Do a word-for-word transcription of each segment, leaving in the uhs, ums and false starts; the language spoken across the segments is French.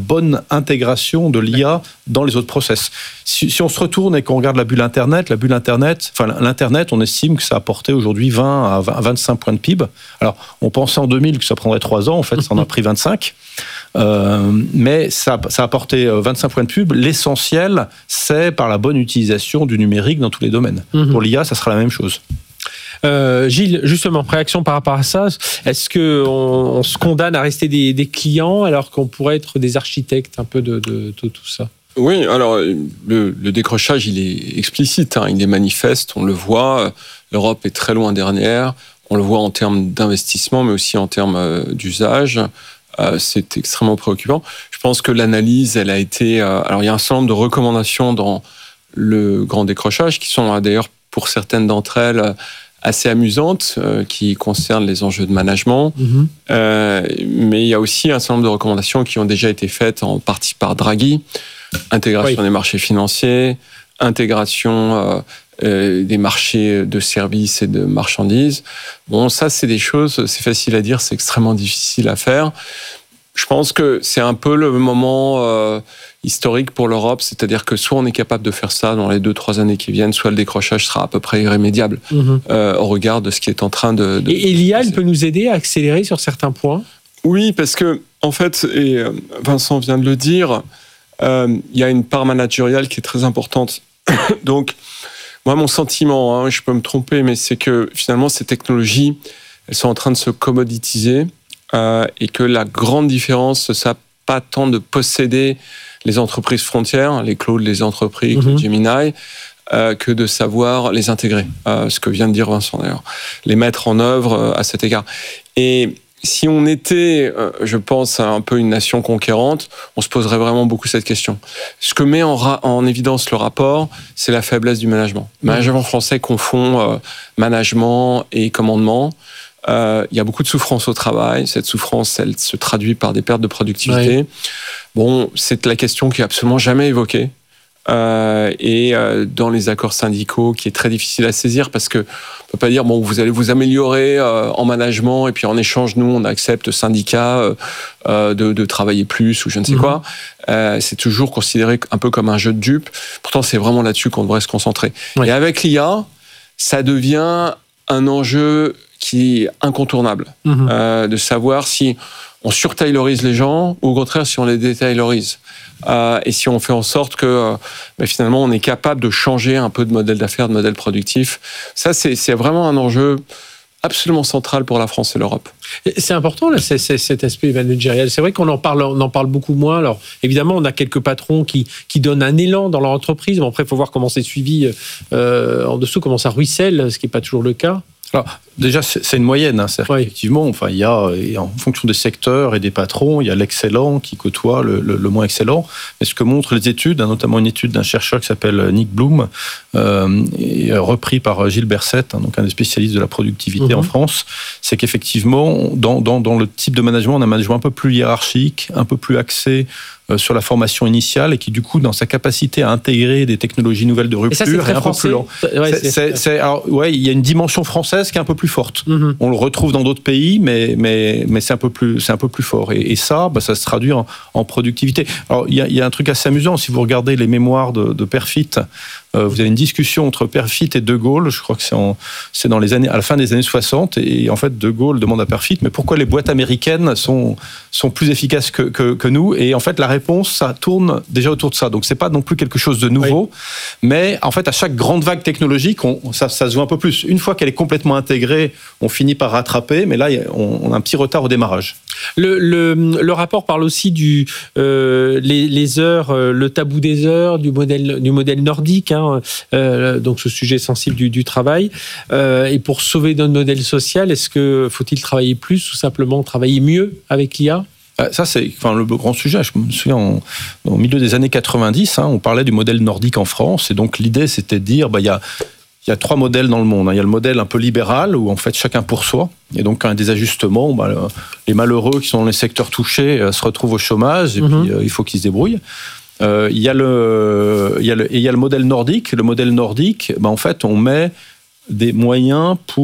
bonne intégration de l'I A dans les autres process. Si, si on se retourne et qu'on regarde la bulle Internet, la bulle Internet, enfin l'Internet, on estime que ça a apporté aujourd'hui vingt à vingt-cinq points de P I B. Alors, on pensait en deux mille que ça prendrait trois ans, en fait, ça en a pris vingt-cinq. Euh, mais ça, ça a apporté vingt-cinq points de P I B. L'essentiel, c'est par la bonne utilisation du numérique dans tous les domaines. Mmh. Pour l'I A, ça sera la même chose. Euh, Gilles, justement, réaction par rapport à ça, est-ce qu'on on se condamne à rester des, des clients alors qu'on pourrait être des architectes un peu de, de, de tout ça ? Oui, alors le, le décrochage, il est explicite, hein, il est manifeste, on le voit, l'Europe est très loin derrière, on le voit en termes d'investissement, mais aussi en termes d'usage. Euh, c'est extrêmement préoccupant. Je pense que l'analyse, elle a été... Euh, alors, il y a un certain nombre de recommandations dans le grand décrochage qui sont, d'ailleurs, pour certaines d'entre elles, assez amusantes, euh, qui concernent les enjeux de management. Mmh. Euh, mais il y a aussi un certain nombre de recommandations qui ont déjà été faites en partie par Draghi. Intégration oui. des marchés financiers, intégration euh, euh, des marchés de services et de marchandises. Bon, ça, c'est des choses, c'est facile à dire, c'est extrêmement difficile à faire. Je pense que c'est un peu le moment euh, historique pour l'Europe, c'est-à-dire que soit on est capable de faire ça dans les deux, trois années qui viennent, soit le décrochage sera à peu près irrémédiable mmh. euh, au regard de ce qui est en train de... de et, et l'I A, elle peut nous aider à accélérer sur certains points ? Oui, parce que, en fait, et Vincent vient de le dire, euh, il y a une part managériale qui est très importante. Donc, moi, mon sentiment, hein, je peux me tromper, mais c'est que finalement, ces technologies, elles sont en train de se commoditiser. Euh, et que la grande différence, ça n'a pas tant de posséder les entreprises frontières, les Claude, les entreprises, mm-hmm. les Gemini, euh, que de savoir les intégrer. Euh, ce que vient de dire Vincent d'ailleurs. Les mettre en œuvre euh, à cet égard. Et si on était, euh, je pense, un peu une nation conquérante, on se poserait vraiment beaucoup cette question. Ce que met en, ra- en évidence le rapport, c'est la faiblesse du management. Le management français confond euh, management et commandement. Euh, il y a beaucoup de souffrance au travail. Cette souffrance, elle se traduit par des pertes de productivité. Ouais. Bon, c'est la question qui est absolument jamais évoquée. Euh, et euh, dans les accords syndicaux, qui est très difficile à saisir parce que on peut pas dire bon, vous allez vous améliorer euh, en management et puis en échange, nous, on accepte syndicat euh, euh, de, de travailler plus ou je ne sais mmh. quoi. Euh, c'est toujours considéré un peu comme un jeu de dupes. Pourtant, c'est vraiment là-dessus qu'on devrait se concentrer. Ouais. Et avec l'I A, ça devient un enjeu qui est incontournable, mmh. euh, de savoir si on surtaylorise les gens ou au contraire si on les détaylorise. Euh, et si on fait en sorte que euh, bah, finalement on est capable de changer un peu de modèle d'affaires, de modèle productif. Ça, c'est, c'est vraiment un enjeu absolument central pour la France et l'Europe. C'est important là, c'est, c'est, cet aspect managérial. C'est vrai qu'on en parle, on en parle beaucoup moins. Alors évidemment, on a quelques patrons qui qui donnent un élan dans leur entreprise. Mais après, il faut voir comment c'est suivi euh, en dessous, comment ça ruisselle, ce qui n'est pas toujours le cas. Alors, déjà, c'est une moyenne. Hein. C'est oui. Effectivement, enfin, il y a, en fonction des secteurs et des patrons, il y a l'excellent qui côtoie le, le, le moins excellent. Mais ce que montrent les études, notamment une étude d'un chercheur qui s'appelle Nick Bloom, euh, et repris par Gilles Berset, hein, donc un des spécialistes de la productivité mmh. en France, c'est qu'effectivement, dans, dans, dans le type de management, on a un management un peu plus hiérarchique, un peu plus axé sur la formation initiale et qui, du coup, dans sa capacité à intégrer des technologies nouvelles de rupture, ça, est un peu plus lent. Ouais, c'est, c'est, c'est, alors, ouais, il y a une dimension française qui est un peu plus forte. Mm-hmm. On le retrouve dans d'autres pays, mais, mais, mais c'est, un peu plus, c'est un peu plus fort. Et, et ça, bah, ça se traduit en, en productivité. Alors, il y, a, il y a un truc assez amusant. Si vous regardez les mémoires de, de Perfit, euh, vous avez une discussion entre Perfit et De Gaulle. Je crois que c'est, en, c'est dans les années, à la fin des années soixante. Et en fait, De Gaulle demande à Perfit, mais pourquoi les boîtes américaines sont, sont plus efficaces que, que, que nous? Et en fait, la réponse, ça tourne déjà autour de ça. Donc, c'est pas non plus quelque chose de nouveau. Oui. Mais en fait, à chaque grande vague technologique, on, ça, ça se voit un peu plus. Une fois qu'elle est complètement intégrée, on finit par rattraper. Mais là, on, on a un petit retard au démarrage. Le, le, le rapport parle aussi du euh, les, les heures, euh, le tabou des heures, du modèle du modèle nordique, hein, euh, donc ce sujet sensible du, du travail. Euh, et pour sauver notre modèle social, est-ce que faut-il travailler plus ou simplement travailler mieux avec l'I A? Ça, c'est enfin, le grand sujet. Je me souviens, en, au milieu des années quatre-vingt-dix, hein, on parlait du modèle nordique en France. Et donc, l'idée, c'était de dire, bah, il y a Il y a trois modèles dans le monde. Il y a le modèle un peu libéral, où en fait chacun pour soi. Et donc, un des ajustements, bah, les malheureux qui sont dans les secteurs touchés euh, se retrouvent au chômage, et mmh. puis euh, il faut qu'ils se débrouillent. Euh, il y a le, il y a le, et il y a le modèle nordique. Le modèle nordique, bah, en fait, on met des moyens pour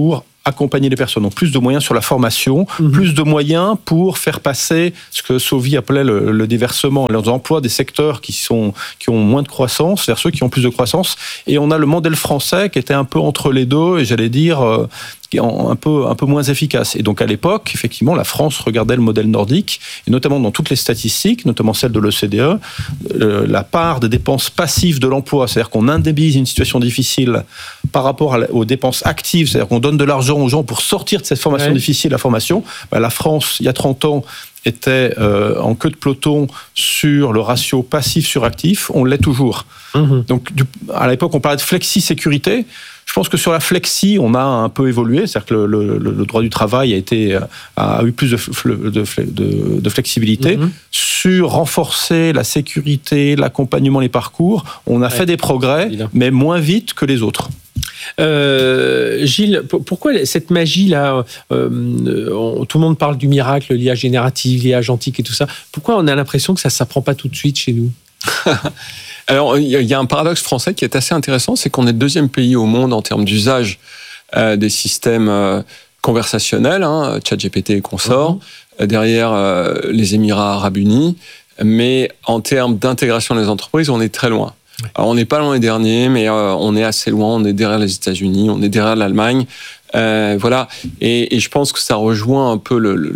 accompagner les personnes. Donc plus de moyens sur la formation, mmh. plus de moyens pour faire passer ce que Sauvi appelait le, le déversement, leurs emplois des secteurs qui, sont, qui ont moins de croissance vers ceux qui ont plus de croissance. Et on a le modèle français qui était un peu entre les deux, et j'allais dire euh, un peu, un peu moins efficace. Et donc à l'époque, effectivement, la France regardait le modèle nordique, et notamment dans toutes les statistiques, notamment celles de l'O C D E, euh, la part des dépenses passives de l'emploi, c'est-à-dire qu'on indemnise une situation difficile par rapport à, aux dépenses actives, c'est-à-dire qu'on donne de l'argent aux gens pour sortir de cette formation ouais. difficile, la formation. Ben, la France, il y a trente ans, était euh, en queue de peloton sur le ratio passif sur actif, on l'est toujours. Mmh. Donc du, à l'époque, on parlait de flexi-sécurité. Je pense que sur la flexi, on a un peu évolué, c'est-à-dire que le, le, le droit du travail a, été, a eu plus de, de, de, de flexibilité. Mmh. Sur renforcer la sécurité, l'accompagnement, les parcours, on a ouais. fait des progrès, évidemment. Mais moins vite que les autres. Euh, Gilles, pourquoi cette magie-là euh, on, tout le monde parle du miracle, l'I A générative, l'I A agentique et tout ça. Pourquoi on a l'impression que ça ne s'apprend pas tout de suite chez nous? Alors, il y a un paradoxe français qui est assez intéressant, c'est qu'on est le deuxième pays au monde en termes d'usage euh, des systèmes euh, conversationnels, hein, ChatGPT et consorts, mmh. derrière euh, les Émirats arabes unis, mais en termes d'intégration des entreprises, on est très loin. Ouais. Alors, on n'est pas loin des derniers, mais euh, on est assez loin, on est derrière les États-Unis, on est derrière l'Allemagne, euh, voilà. Et, et je pense que ça rejoint un peu le, le,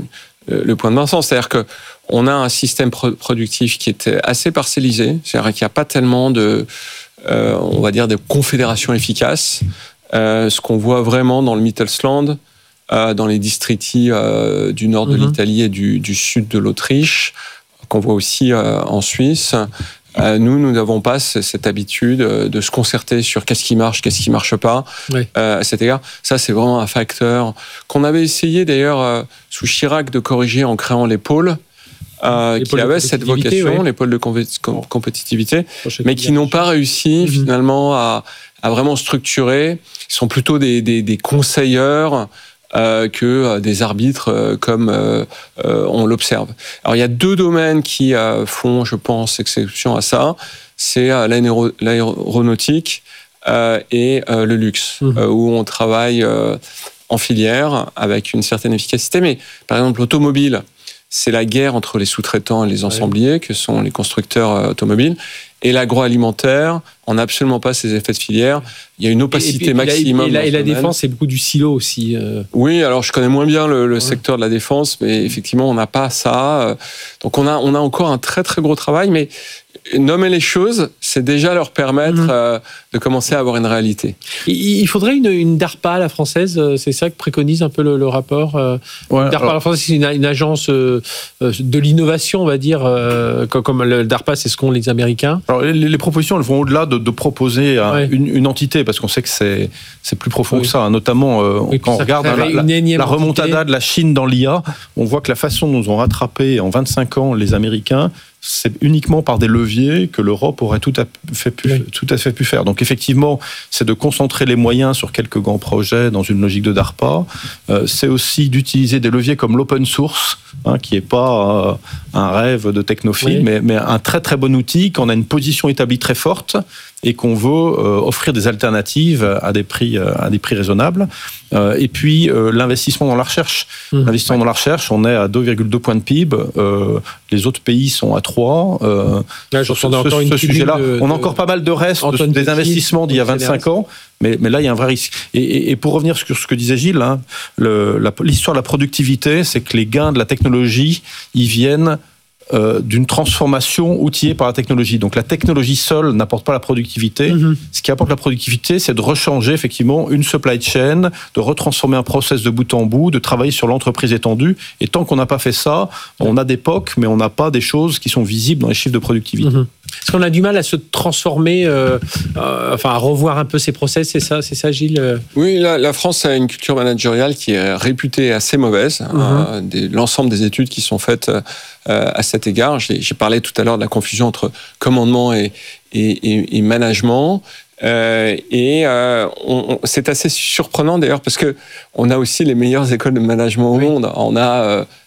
le point de Vincent, c'est-à-dire que on a un système productif qui est assez parcellisé, c'est-à-dire qu'il n'y a pas tellement de, euh, on va dire, de confédération efficace. Euh, ce qu'on voit vraiment dans le Mittelstand, euh, dans les districts euh, du nord de mm-hmm. l'Italie et du, du sud de l'Autriche, qu'on voit aussi euh, en Suisse. Euh, nous, nous n'avons pas cette habitude de se concerter sur qu'est-ce qui marche, qu'est-ce qui marche pas. Oui. Euh, à cet égard, ça, c'est vraiment un facteur qu'on avait essayé d'ailleurs euh, sous Chirac de corriger en créant les pôles. Euh, qui avaient cette vocation, ouais. les pôles de compé- compétitivité, mais qui n'ont pas réussi mmh. finalement à, à vraiment structurer. Ils sont plutôt des, des, des conseilleurs euh, que des arbitres euh, comme euh, euh, on l'observe. Alors il y a deux domaines qui euh, font, je pense, exception à ça. C'est euh, l'aéro- l'aéronautique euh, et euh, le luxe, mmh. euh, où on travaille euh, en filière avec une certaine efficacité. Mais par exemple, l'automobile, c'est la guerre entre les sous-traitants et les ensembliers, ouais. que sont les constructeurs automobiles. Et l'agroalimentaire, on n'a absolument pas ces effets de filière. Il y a une opacité et, et, et maximum. Et la, et la défense, c'est beaucoup du silo aussi. Euh... Oui, alors je connais moins bien le, le ouais. secteur de la défense, mais effectivement, on n'a pas ça. Donc on a, on a encore un très très gros travail, mais nommer les choses, c'est déjà leur permettre mmh. euh, de commencer à avoir une réalité. Il faudrait une, une DARPA à la française, c'est ça que préconise un peu le, le rapport. Ouais, DARPA alors... à la française, c'est une, une agence euh, de l'innovation, on va dire, euh, comme, comme le DARPA, c'est ce qu'ont les Américains. Alors les, les propositions, elles vont au-delà de, de proposer un, ouais. une, une entité, parce qu'on sait que c'est, c'est plus profond oui. que ça, hein. Notamment euh, oui, quand on regarde hein, la, la, la remontada de la Chine dans l'I A, on voit que la façon dont ils ont rattrapé en vingt-cinq ans les Américains, c'est uniquement par des leviers que l'Europe aurait tout à fait pu, oui. tout à fait pu faire. Donc effectivement, c'est de concentrer les moyens sur quelques grands projets dans une logique de DARPA. Euh, c'est aussi d'utiliser des leviers comme l'open source, hein, qui n'est pas euh, un rêve de technophile, oui. mais, mais un très très bon outil, qu'on a une position établie très forte et qu'on veut euh, offrir des alternatives à des prix, euh, à des prix raisonnables. Euh, et puis euh, l'investissement dans la recherche. Mmh. L'investissement ouais. dans la recherche, on est à deux virgule deux points de P I B. Euh, les autres pays sont à trois. Euh, Là, sur ce, ce, ce sujet-là, de, on a encore pas mal de restes de, des Petit, investissements d'il y a vingt-cinq ans. Mais, mais là, il y a un vrai risque. Et, et, et pour revenir sur ce que disait Gilles, hein, le, la, l'histoire de la productivité, c'est que les gains de la technologie, ils viennent Euh, d'une transformation outillée par la technologie. Donc la technologie seule n'apporte pas la productivité. Mm-hmm. Ce qui apporte la productivité, c'est de rechanger effectivement une supply chain, de retransformer un process de bout en bout, de travailler sur l'entreprise étendue. Et tant qu'on n'a pas fait ça, on a des P O C, mais on n'a pas des choses qui sont visibles dans les chiffres de productivité. Mm-hmm. Est-ce qu'on a du mal à se transformer, euh, euh, enfin à revoir un peu ces process, c'est ça, c'est ça, Gilles? Oui, la, la France a une culture managériale qui est réputée assez mauvaise. Mm-hmm. Hein, des, l'ensemble des études qui sont faites euh, à cet égard. J'ai, j'ai parlé tout à l'heure de la confusion entre commandement et, et, et, et management. Euh, et euh, on, on, c'est assez surprenant d'ailleurs parce que on a aussi les meilleures écoles de management au oui. monde. On a euh,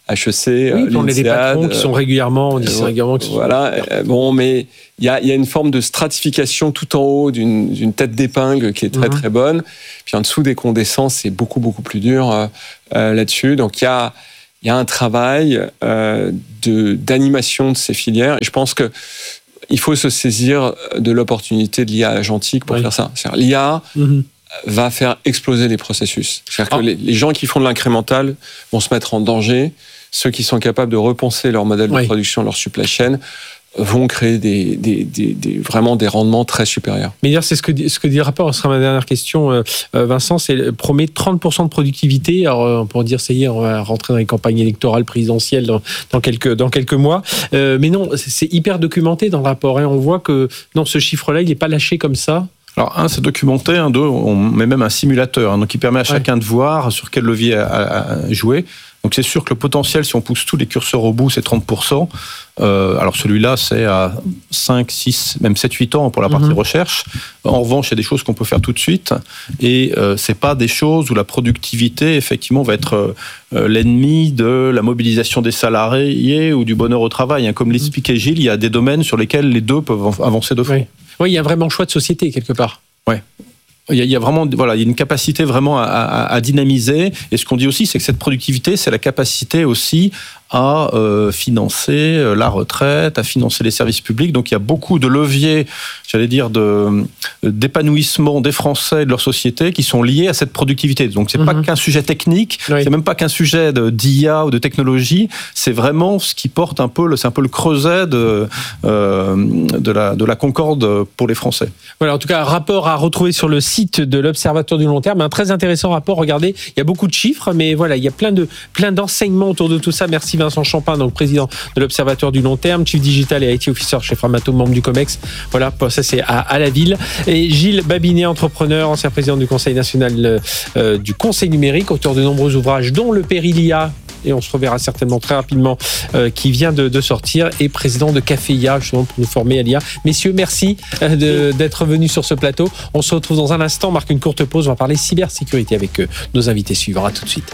H E C, oui, on a des patrons qui sont régulièrement, on dit euh, régulièrement qui voilà. sont... Euh, bon, mais il y a, y a une forme de stratification tout en haut d'une, d'une tête d'épingle qui est très, mmh. très bonne. Puis en dessous, dès qu'on descend, c'est beaucoup, beaucoup plus dur euh, euh, là-dessus. Donc, il y a, y a un travail euh, de, d'animation de ces filières. Et je pense que il faut se saisir de l'opportunité de l'I A agentique pour oui. faire ça. C'est-à-dire, l'I A mmh. va faire exploser les processus. C'est-à-dire ah. que les, les gens qui font de l'incrémental vont se mettre en danger. Ceux qui sont capables de repenser leur modèle oui. de production, leur supply chain, vont créer des, des, des, des, vraiment des rendements très supérieurs. Mais d'ailleurs, c'est ce que dit, ce que dit le rapport. Ce sera ma dernière question, euh, Vincent. C'est promet trente pour cent de productivité. Alors, on pourrait dire, ça y est, on va rentrer dans les campagnes électorales présidentielles dans, dans, quelques, dans quelques mois. Euh, mais non, c'est hyper documenté dans le rapport. Hein. On voit que non, ce chiffre-là, il n'est pas lâché comme ça. Alors, un, c'est documenté. Un, deux, on met même un simulateur, hein, donc qui permet à chacun ouais. de voir sur quel levier à, à jouer. Donc c'est sûr que le potentiel, si on pousse tous les curseurs au bout, c'est trente pour cent. Euh, alors celui-là, c'est à cinq, six, même sept, huit ans pour la partie mmh. recherche. En revanche, il y a des choses qu'on peut faire tout de suite. Et euh, c'est pas des choses où la productivité, effectivement, va être euh, l'ennemi de la mobilisation des salariés ou du bonheur au travail. Hein. Comme l'expliquait Gilles, il y a des domaines sur lesquels les deux peuvent avancer de front. Oui, oui, il y a vraiment un choix de société, quelque part. Oui. Il y a vraiment, voilà, il y a une capacité vraiment à, à, à dynamiser. Et ce qu'on dit aussi, c'est que cette productivité, c'est la capacité aussi à euh, financer la retraite, à financer les services publics. Donc il y a beaucoup de leviers, j'allais dire, de, d'épanouissement des Français et de leur société qui sont liés à cette productivité. Donc c'est mmh. pas qu'un sujet technique, oui. c'est même pas qu'un sujet de, d'I A ou de technologie, c'est vraiment ce qui porte un peu, le, c'est un peu le creuset de, euh, de, la, de la concorde pour les Français. Voilà, en tout cas, un rapport à retrouver sur le site de l'Observatoire du long terme, un très intéressant rapport. Regardez, il y a beaucoup de chiffres, mais voilà, il y a plein de plein d'enseignements autour de tout ça. Merci Vincent Champin, donc président de l'Observatoire du long terme, Chief Digital et I T Officer chez Framatome, membre du COMEX. Voilà, ça c'est à, à la ville. Et Gilles Babinet, entrepreneur, ancien président du Conseil national euh, du Conseil numérique, auteur de nombreux ouvrages, dont le Périlia, et on se reverra certainement très rapidement, euh, qui vient de, de sortir, et président de Café I A, justement pour nous former à l'I A. Messieurs, merci euh, de, d'être venus sur ce plateau. On se retrouve dans un instant, on marque une courte pause, on va parler cybersécurité avec euh, nos invités suivants. À tout de suite.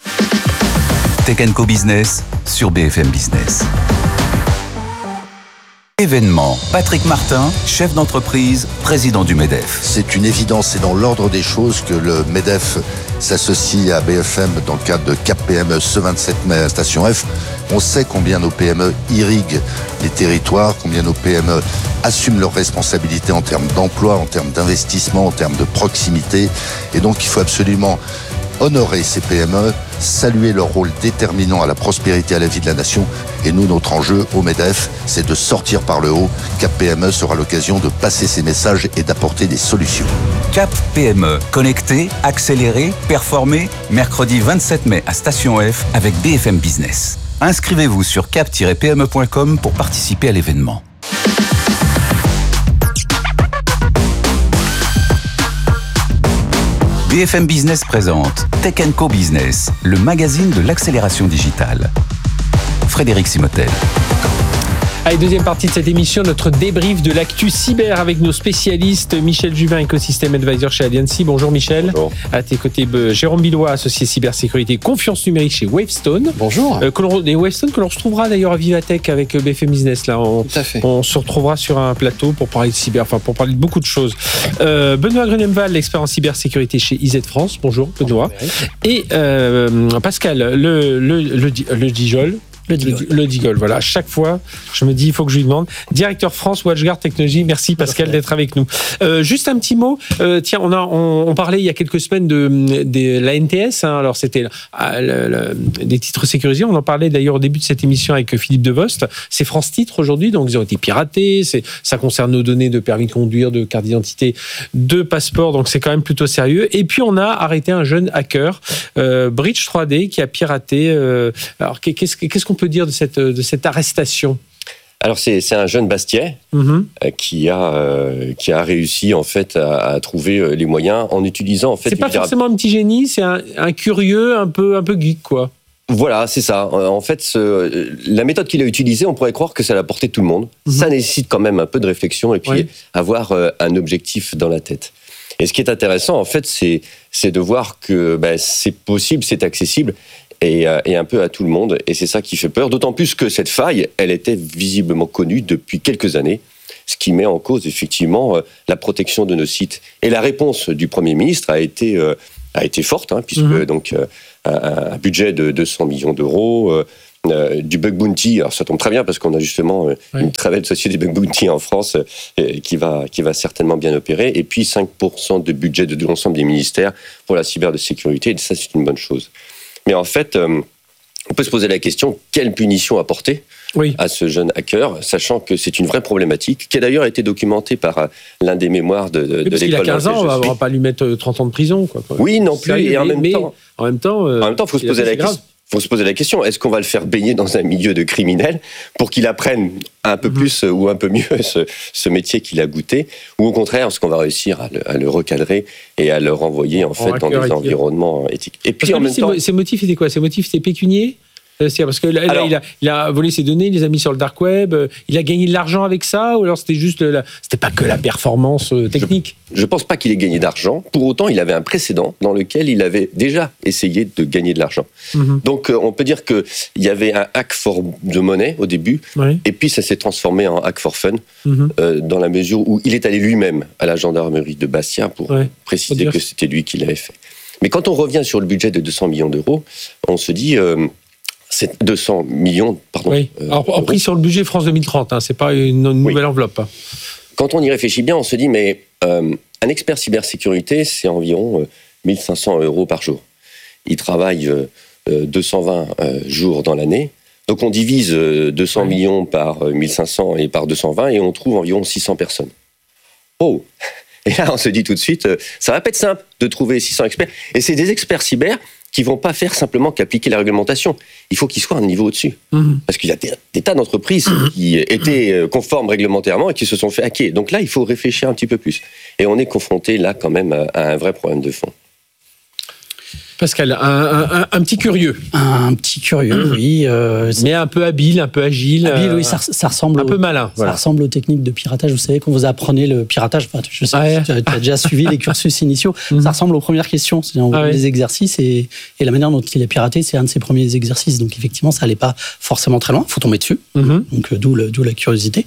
Tech and Co Business sur B F M Business. Événement. Patrick Martin, chef d'entreprise, président du MEDEF. C'est une évidence, c'est dans l'ordre des choses que le MEDEF s'associe à B F M dans le cadre de Cap P M E ce vingt-sept mai à Station F. On sait combien nos P M E irriguent les territoires, combien nos P M E assument leurs responsabilités en termes d'emploi, en termes d'investissement, en termes de proximité. Et donc il faut absolument honorer ces P M E, saluer leur rôle déterminant à la prospérité et à la vie de la nation. Et nous, notre enjeu au MEDEF, c'est de sortir par le haut. Cap P M E sera l'occasion de passer ces messages et d'apporter des solutions. Cap P M E, connecté, accéléré, performé, mercredi vingt-sept mai à Station F avec B F M Business. Inscrivez-vous sur cap tiret p m e point com pour participer à l'événement. B F M Business présente Tech and Co Business, le magazine de l'accélération digitale. Frédéric Simotel. Allez, deuxième partie de cette émission, notre débrief de l'actu cyber avec nos spécialistes. Michel Juvin, Ecosystem Advisor chez Alliancy. Bonjour Michel. Bonjour. À tes côtés, Jérôme Billois, associé cybersécurité confiance numérique chez Wavestone. Bonjour. Euh, que l'on, et Wavestone que l'on retrouvera d'ailleurs à Vivatech avec B F M Business. Là, on, Tout à fait. On se retrouvera sur un plateau pour parler de cyber, enfin pour parler de beaucoup de choses. Euh, Benoît Grunemval, expert en cybersécurité chez I Z France. Bonjour Benoît. Bonjour, et euh, Pascal Le, le, le, le Dijol. Le Digol. Le, le Digol, voilà. À chaque fois, je me dis, il faut que je lui demande. Directeur France, WatchGuard Technologies. Merci Pascal d'être avec nous. Euh, juste un petit mot. Euh, tiens, on a, on, on parlait il y a quelques semaines de, de la N T S. Hein, alors c'était euh, le, le, des titres sécurisés. On en parlait d'ailleurs au début de cette émission avec Philippe Devost. C'est France Titres aujourd'hui, donc ils ont été piratés. C'est, ça concerne nos données de permis de conduire, de carte d'identité, de passeport. Donc c'est quand même plutôt sérieux. Et puis on a arrêté un jeune hacker, euh, Bridge trois D, qui a piraté. Euh, alors qu'est-ce, qu'est-ce qu'on peut dire de cette, de cette arrestation? Alors c'est, c'est un jeune Bastiais mmh. euh, qui a euh, qui a réussi en fait à, à trouver les moyens en utilisant en fait. C'est pas pirate... forcément un petit génie, c'est un, un curieux, un peu un peu geek quoi. Voilà, c'est ça. En fait, ce, la méthode qu'il a utilisée, on pourrait croire que ça l'a porté tout le monde. Mmh. Ça nécessite quand même un peu de réflexion et puis oui. avoir euh, un objectif dans la tête. Et ce qui est intéressant, en fait, c'est, c'est de voir que ben, c'est possible, c'est accessible. et, et un peu à tout le monde. Et c'est ça qui fait peur, d'autant plus que cette faille, elle était visiblement connue depuis quelques années, ce qui met en cause effectivement la protection de nos sites. Et la réponse du Premier ministre a été, euh, a été forte, hein, puisque mmh. donc, euh, un, un budget de deux cents millions d'euros, euh, euh, du bug bounty, alors ça tombe très bien parce qu'on a justement euh, oui. une très belle société bug bounty en France euh, qui, va, qui va certainement bien opérer, et puis cinq pour cent de budget de, de l'ensemble des ministères pour la cybersécurité, et ça c'est une bonne chose. Mais en fait, euh, on peut se poser la question, quelle punition apporter oui. à ce jeune hacker, sachant que c'est une vraie problématique, qui a d'ailleurs été documentée par euh, l'un des mémoires de, de, oui, parce de l'école. Qu'il a quinze ans, on ne va pas lui mettre trente ans de prison. Quoi, quoi. Oui, non plus, et en même mais, temps... En même temps, euh, en même temps, il faut se poser la question. Il faut se poser la question, est-ce qu'on va le faire baigner dans un milieu de criminels pour qu'il apprenne un peu mmh. plus ou un peu mieux ce, ce métier qu'il a goûté, ou au contraire, est-ce qu'on va réussir à le, à le recadrer et à le renvoyer en, en fait dans des environnements éthiques. Et puis en même temps, ses motifs étaient quoi? Ses motifs étaient pécuniers? C'est parce que là, alors, là, il, a, il a volé ses données, il les a mis sur le dark web. Il a gagné de l'argent avec ça, ou alors c'était juste, la, c'était pas que la performance technique. Je, je pense pas qu'il ait gagné d'argent. Pour autant, il avait un précédent dans lequel il avait déjà essayé de gagner de l'argent. Mm-hmm. Donc, on peut dire que il y avait un hack for de monnaie au début, oui. et puis ça s'est transformé en hack for fun, mm-hmm. euh, dans la mesure où il est allé lui-même à la gendarmerie de Bastia pour ouais, préciser que c'était lui qui l'avait fait. Mais quand on revient sur le budget de deux cents millions d'euros, on se dit. Euh, C'est deux cents millions, pardon. Oui. Alors, euh, pris sur le budget France deux mille trente, hein, c'est pas une, une nouvelle oui. enveloppe. Hein. Quand on y réfléchit bien, on se dit, mais euh, un expert cybersécurité, c'est environ euh, mille cinq cents euros par jour. Il travaille euh, deux cent vingt euh, jours dans l'année. Donc on divise euh, deux cents oui. millions par euh, mille cinq cents et par deux cent vingt, et on trouve environ six cents personnes. Oh! Et là, on se dit tout de suite, euh, ça va pas être simple de trouver six cents experts. Et c'est des experts cyber qui vont pas faire simplement qu'appliquer la réglementation. Il faut qu'ils soient un niveau au-dessus. Mmh. Parce qu'il y a des, des tas d'entreprises qui étaient conformes réglementairement et qui se sont fait hacker. Donc là, il faut réfléchir un petit peu plus. Et on est confronté là quand même à un vrai problème de fond. Pascal, un, un, un petit curieux. Un petit curieux, oui. Euh, Mais un peu habile, un peu agile. Habile, oui, ça, ça ressemble. Un au, peu malin. Ça voilà. ressemble aux techniques de piratage. Vous savez, quand vous apprenez le piratage, enfin, je sais, ah ouais. tu as déjà suivi les cursus initiaux. Mm-hmm. Ça ressemble aux premières questions. C'est on ah ouais. les exercices et, et la manière dont il a piraté, c'est un de ses premiers exercices. Donc effectivement, ça n'allait pas forcément très loin. Il faut tomber dessus. Mm-hmm. Donc d'où, le, d'où la curiosité.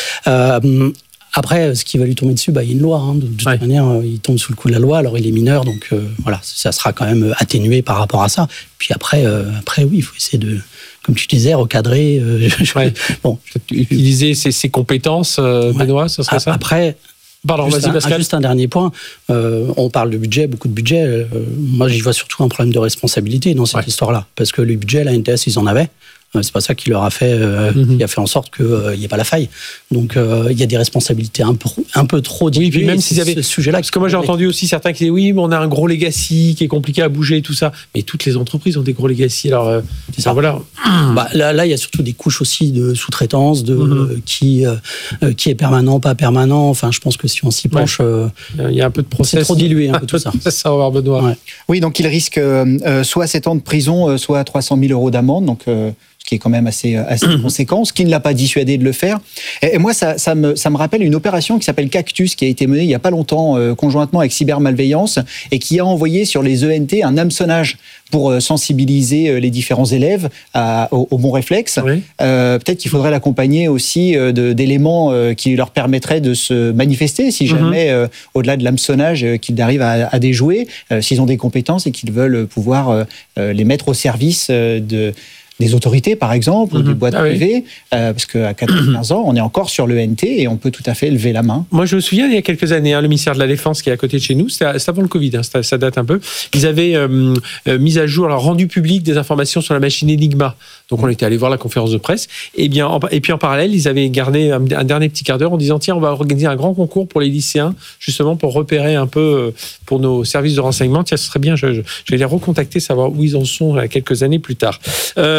Euh, Après, ce qui va lui tomber dessus, bah, il y a une loi. Hein. De toute ouais. manière, il tombe sous le coup de la loi. Alors, il est mineur, donc euh, voilà, ça sera quand même atténué par rapport à ça. Puis après, euh, après oui, il faut essayer de, comme tu disais, recadrer. Euh, ouais. Bon, utiliser ses, ses compétences, euh, ouais. Benoît, ça serait ça. Après. Pardon, juste, vas-y, un, Pascal. juste un dernier point. Euh, on parle de budget, beaucoup de budget. Euh, moi, j'y vois surtout un problème de responsabilité dans cette ouais. histoire-là, parce que le budget, la N T S, ils en avaient. C'est pas ça qui leur a fait, euh, mm-hmm. qui a fait en sorte qu'il n'y euh, ait pas la faille. Donc euh, il y a des responsabilités un peu, un peu trop diluées. Oui, puis même s'ils avaient ce sujet-là. Parce que moi j'ai entendu aussi certains qui disaient oui, mais on a un gros legacy qui est compliqué à bouger et tout ça. Mais toutes les entreprises ont des gros legacy. Alors euh, c'est ça. Voilà. Bah, là, là, il y a surtout des couches aussi de sous-traitance, de mm-hmm. euh, qui euh, qui est permanent, pas permanent. Enfin, je pense que si on s'y penche, ouais. euh, il y a un peu de process. C'est trop dilué, un peu tout ça. Ça, ça va avoir Benoît. Ouais. Oui, donc il risque euh, soit sept ans de prison, euh, soit trois cent mille euros d'amende. Donc euh, qui est quand même assez, assez conséquent, ce qui ne l'a pas dissuadé de le faire. Et, et moi, ça, ça, me, ça me rappelle une opération qui s'appelle Cactus, qui a été menée il n'y a pas longtemps, euh, conjointement avec Cybermalveillance, et qui a envoyé sur les E N T un hameçonnage pour euh, sensibiliser euh, les différents élèves à, au, au bon réflexe. Oui. Euh, peut-être qu'il faudrait l'accompagner aussi euh, de, d'éléments euh, qui leur permettraient de se manifester, si jamais, mm-hmm. euh, au-delà de l'hameçonnage, euh, qu'ils arrivent à, à déjouer, euh, s'ils ont des compétences et qu'ils veulent pouvoir euh, euh, les mettre au service euh, de... des autorités, par exemple, mmh. ou des boîtes ah privées, oui. euh, parce qu'à quatorze ans, on est encore sur l'E N T et on peut tout à fait lever la main. Moi, je me souviens, il y a quelques années, hein, le ministère de la Défense qui est à côté de chez nous, c'était, c'était avant le Covid, hein, ça, ça date un peu, ils avaient euh, euh, mis à jour, alors rendu public des informations sur la machine Enigma. Donc, on était allé voir la conférence de presse. Et, bien, en, et puis, en parallèle, ils avaient gardé un, un dernier petit quart d'heure en disant, tiens, on va organiser un grand concours pour les lycéens, justement, pour repérer un peu, euh, pour nos services de renseignement. Tiens, ce serait bien, je, je, je vais les recontacter, savoir où ils en sont euh, quelques années plus tard. Euh,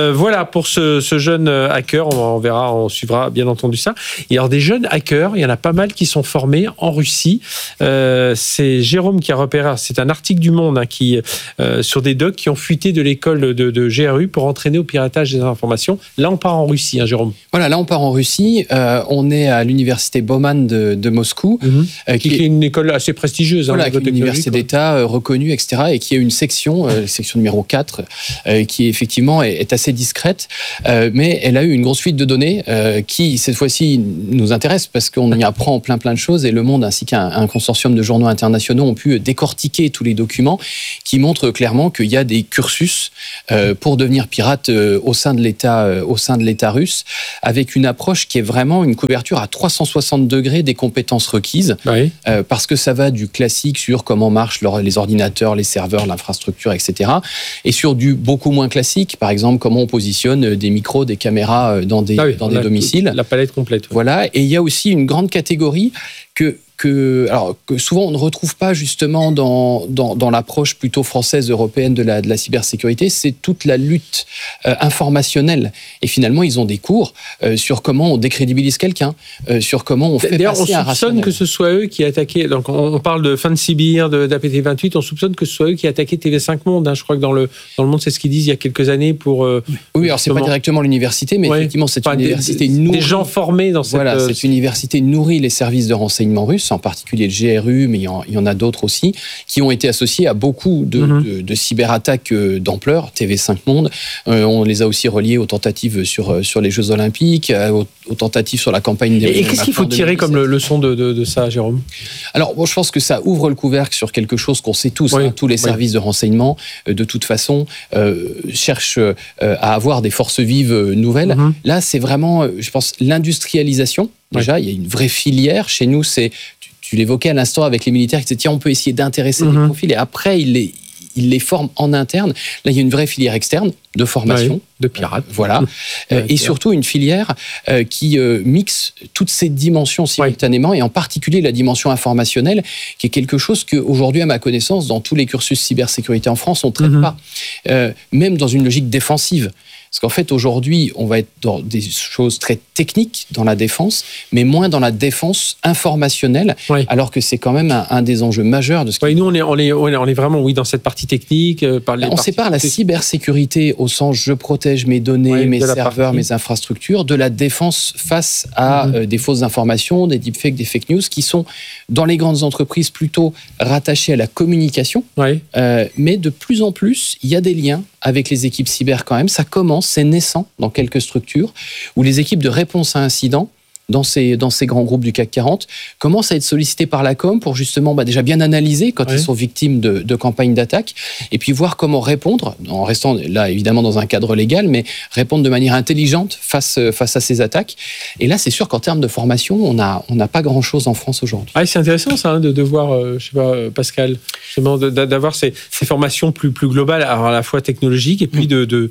Euh, voilà pour ce, ce jeune hacker. On, on verra, on suivra bien entendu ça. Et alors des jeunes hackers, il y en a pas mal qui sont formés en Russie. Euh, c'est Jérôme qui a repéré. C'est un article du Monde hein, qui euh, sur des docs qui ont fuité de l'école de, de G R U pour entraîner au piratage des informations. Là, on part en Russie, hein, Jérôme. Voilà, là on part en Russie. Euh, on est à l'université Bauman de, de Moscou, mm-hmm. euh, qui, qui est une école assez prestigieuse. Voilà, hein, qui est une université d'État euh, reconnue, et cetera, et qui a une section, euh, section numéro quatre, euh, qui effectivement est, est assez discrète, euh, mais elle a eu une grosse fuite de données euh, qui, cette fois-ci, nous intéresse parce qu'on y apprend plein plein de choses et Le Monde ainsi qu'un un consortium de journaux internationaux ont pu décortiquer tous les documents qui montrent clairement qu'il y a des cursus euh, pour devenir pirate euh, au sein de l'État, euh, au sein de l'État russe, avec une approche qui est vraiment une couverture à trois cent soixante degrés des compétences requises, oui. euh, parce que ça va du classique sur comment marchent les ordinateurs, les serveurs, l'infrastructure, et cetera, et sur du beaucoup moins classique, par exemple comment on positionne des micros, des caméras dans des, ah oui, dans des domiciles. La palette complète. Oui. Voilà, et il y a aussi une grande catégorie que Que, alors, que souvent on ne retrouve pas justement dans, dans, dans l'approche plutôt française, européenne de la, de la cybersécurité, c'est toute la lutte euh, informationnelle. Et finalement, ils ont des cours euh, sur comment on décrédibilise quelqu'un, euh, sur comment on fait D'ailleurs, passer un rationnel. On soupçonne que ce soit eux qui attaquaient, donc on, on parle de FancyBeer, d'A P T vingt-huit, on soupçonne que ce soit eux qui attaquaient T V cinq Monde. Hein. Je crois que dans le, dans le Monde, c'est ce qu'ils disent il y a quelques années pour... Euh, oui, alors c'est pas directement l'université, mais ouais. effectivement, c'est une université des, nourrie. Des gens formés dans cette... Voilà, cette université nourrit les services de renseignement russes, en particulier le G R U, mais il y en, il y en a d'autres aussi, qui ont été associés à beaucoup de, mm-hmm. de, de cyberattaques d'ampleur, T V cinq Monde. Euh, on les a aussi reliés aux tentatives sur, sur les Jeux Olympiques, aux, aux tentatives sur la campagne des... Et, et qu'est-ce qu'il faut tirer comme le, leçon de, de, de ça, Jérôme ? Alors, bon, je pense que ça ouvre le couvercle sur quelque chose qu'on sait tous. Oui, hein, tous les oui. services de renseignement, euh, de toute façon, euh, cherchent euh, à avoir des forces vives nouvelles. Mm-hmm. Là, c'est vraiment, je pense, l'industrialisation. Déjà, oui. il y a une vraie filière. Chez nous, c'est... Tu l'évoquais à l'instant avec les militaires qui disaient tiens, on peut essayer d'intéresser mmh. des profils et après ils les, ils les forment en interne. Là, il y a une vraie filière externe de formation. Oui, de pirates. Euh, voilà. euh, et surtout une filière euh, qui euh, mixe toutes ces dimensions simultanément oui. et en particulier la dimension informationnelle qui est quelque chose qu'aujourd'hui, à ma connaissance, dans tous les cursus cybersécurité en France, on ne traite mmh. pas. Euh, même dans une logique défensive. Parce qu'en fait, aujourd'hui, on va être dans des choses très techniques dans la défense, mais moins dans la défense informationnelle, oui. alors que c'est quand même un, un des enjeux majeurs de ce oui, qui... Nous, on est, on, est, on est vraiment oui, dans cette partie technique. Euh, par les on sépare la cybersécurité au sens je protège mes données, oui, mes serveurs, mes infrastructures, de la défense face à mm-hmm. euh, des fausses informations, des deepfakes, des fake news, qui sont, dans les grandes entreprises, plutôt rattachées à la communication. Oui. Euh, mais de plus en plus, il y a des liens avec les équipes cyber quand même. Ça commence, c'est naissant dans quelques structures où les équipes de réponse à incidents dans ces, dans ces grands groupes du C A C quarante commencent à être sollicités par la com pour justement bah, déjà bien analyser quand oui. ils sont victimes de, de campagnes d'attaque et puis voir comment répondre, en restant là évidemment dans un cadre légal, mais répondre de manière intelligente face, face à ces attaques. Et là, c'est sûr qu'en termes de formation, on n'a on n'a pas grand-chose en France aujourd'hui. Ah, c'est intéressant ça, hein, de, de voir, euh, je sais pas, Pascal, justement, de, d'avoir ces, ces formations plus, plus globales, alors à la fois technologiques et puis de, de,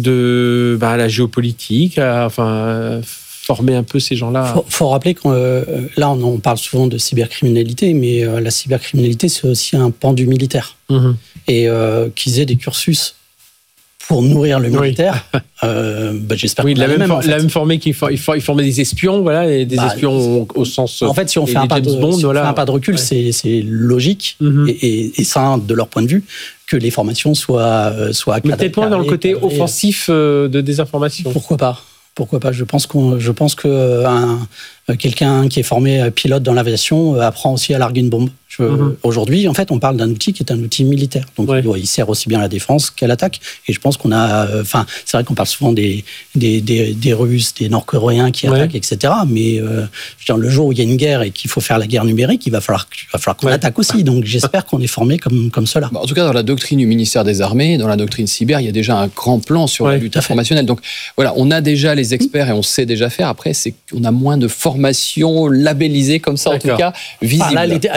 de bah, la géopolitique, à, enfin... Euh, former un peu ces gens-là. Il faut, faut rappeler que euh, là, on, on parle souvent de cybercriminalité, mais euh, la cybercriminalité, c'est aussi un pan du militaire. Mmh. Et euh, qu'ils aient des cursus pour nourrir le militaire, oui. euh, bah, j'espère oui, que la même, même, for- en fait. la même formée qu'il for- il for- il formait des espions, voilà, et des bah, espions au, au sens. En fait, si on fait un pas de, Bond, si voilà. on fait un pas de recul, ouais. c'est, c'est logique mmh. et, et, et sain de leur point de vue que les formations soient soient. Mais peut-être moins dans le côté cadré, offensif euh, de désinformation. Pourquoi pas? Pourquoi pas? Je pense qu'on, je pense que un, quelqu'un qui est formé pilote dans l'aviation apprend aussi à larguer une bombe. Je, mm-hmm. Aujourd'hui, en fait, on parle d'un outil qui est un outil militaire. Donc, ouais. il sert aussi bien à la défense qu'à l'attaque. Et je pense qu'on a, enfin, c'est vrai qu'on parle souvent des des des, des Russes, des Nord-Coréens qui ouais. attaquent, et cetera. Mais euh, je veux dire, le jour où il y a une guerre et qu'il faut faire la guerre numérique, il va falloir, il va falloir qu'on ouais. attaque aussi. Donc, j'espère qu'on est formé comme comme cela. En tout cas, dans la doctrine du ministère des Armées, dans la doctrine cyber, il y a déjà un grand plan sur ouais, la lutte informationnelle. Donc, voilà, on a déjà les experts et on sait déjà faire. Après, c'est qu'on a moins de formation labellisée comme ça, D'accord. en tout cas, visible. Ah, là, elle était, elle était cachée.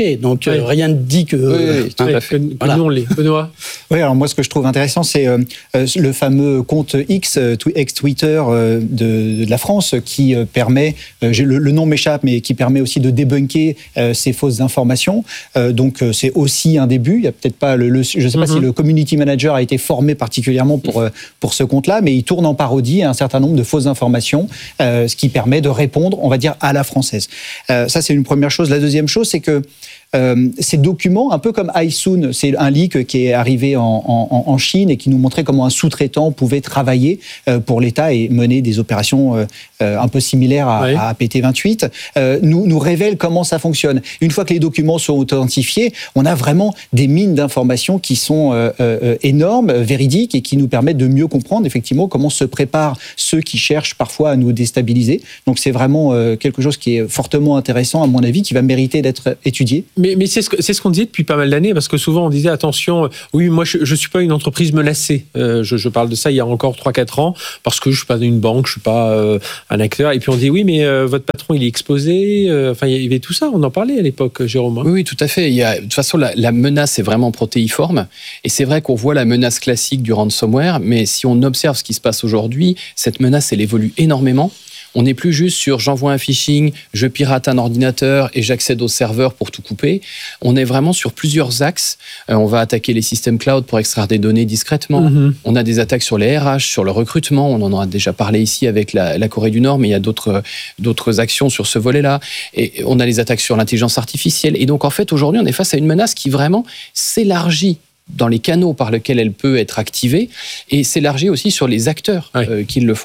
marché. Donc oui. euh, rien ne dit que, oui, oui, tout hein, à fait. Que, voilà. que nous on l'est. Benoît. Oui, alors moi ce que je trouve intéressant, c'est euh, le fameux compte X, ex-Twitter euh, de, de la France, qui euh, permet, euh, le, le nom m'échappe, mais qui permet aussi de débunker euh, ces fausses informations. Euh, donc euh, c'est aussi un début. Il y a peut-être pas le, le je ne sais pas mm-hmm. si le community manager a été formé particulièrement pour euh, pour ce compte-là, mais il tourne en parodie un certain nombre de fausses informations, euh, ce qui permet de répondre, on va dire, à la française. Euh, ça c'est une première chose. La deuxième chose, c'est que Euh, ces documents, un peu comme iSoon, c'est un leak qui est arrivé en, en, en Chine et qui nous montrait comment un sous-traitant pouvait travailler euh, pour l'État et mener des opérations euh, un peu similaires à, oui. à A P T vingt-huit, euh, nous, nous révèle comment ça fonctionne. Une fois que les documents sont authentifiés, on a vraiment des mines d'informations qui sont euh, euh, énormes, véridiques et qui nous permettent de mieux comprendre effectivement comment se préparent ceux qui cherchent parfois à nous déstabiliser. Donc c'est vraiment euh, quelque chose qui est fortement intéressant à mon avis, qui va mériter d'être étudié. Mais, mais c'est, ce que, c'est ce qu'on disait depuis pas mal d'années, parce que souvent on disait attention, oui, moi je ne suis pas une entreprise menacée. Euh, je, je parle de ça il y a encore trois quatre ans, parce que je ne suis pas une banque, je ne suis pas euh, un acteur. Et puis on dit oui, mais euh, votre patron il est exposé. Euh, enfin, il y avait tout ça, on en parlait à l'époque, Jérôme. Oui, oui, tout à fait. Il y a, de toute façon, la, la menace est vraiment protéiforme. Et c'est vrai qu'on voit la menace classique du ransomware, mais si on observe ce qui se passe aujourd'hui, cette menace, elle évolue énormément. On n'est plus juste sur j'envoie un phishing, je pirate un ordinateur et j'accède au serveur pour tout couper. On est vraiment sur plusieurs axes. Euh, on va attaquer les systèmes cloud pour extraire des données discrètement. Mm-hmm. On a des attaques sur les R H, sur le recrutement. On en a déjà parlé ici avec la, la Corée du Nord, mais il y a d'autres, d'autres actions sur ce volet-là. Et on a les attaques sur l'intelligence artificielle. Et donc, en fait, aujourd'hui, on est face à une menace qui vraiment s'élargit dans les canaux par lesquels elle peut être activée et s'élargit aussi sur les acteurs oui. euh, qui le font.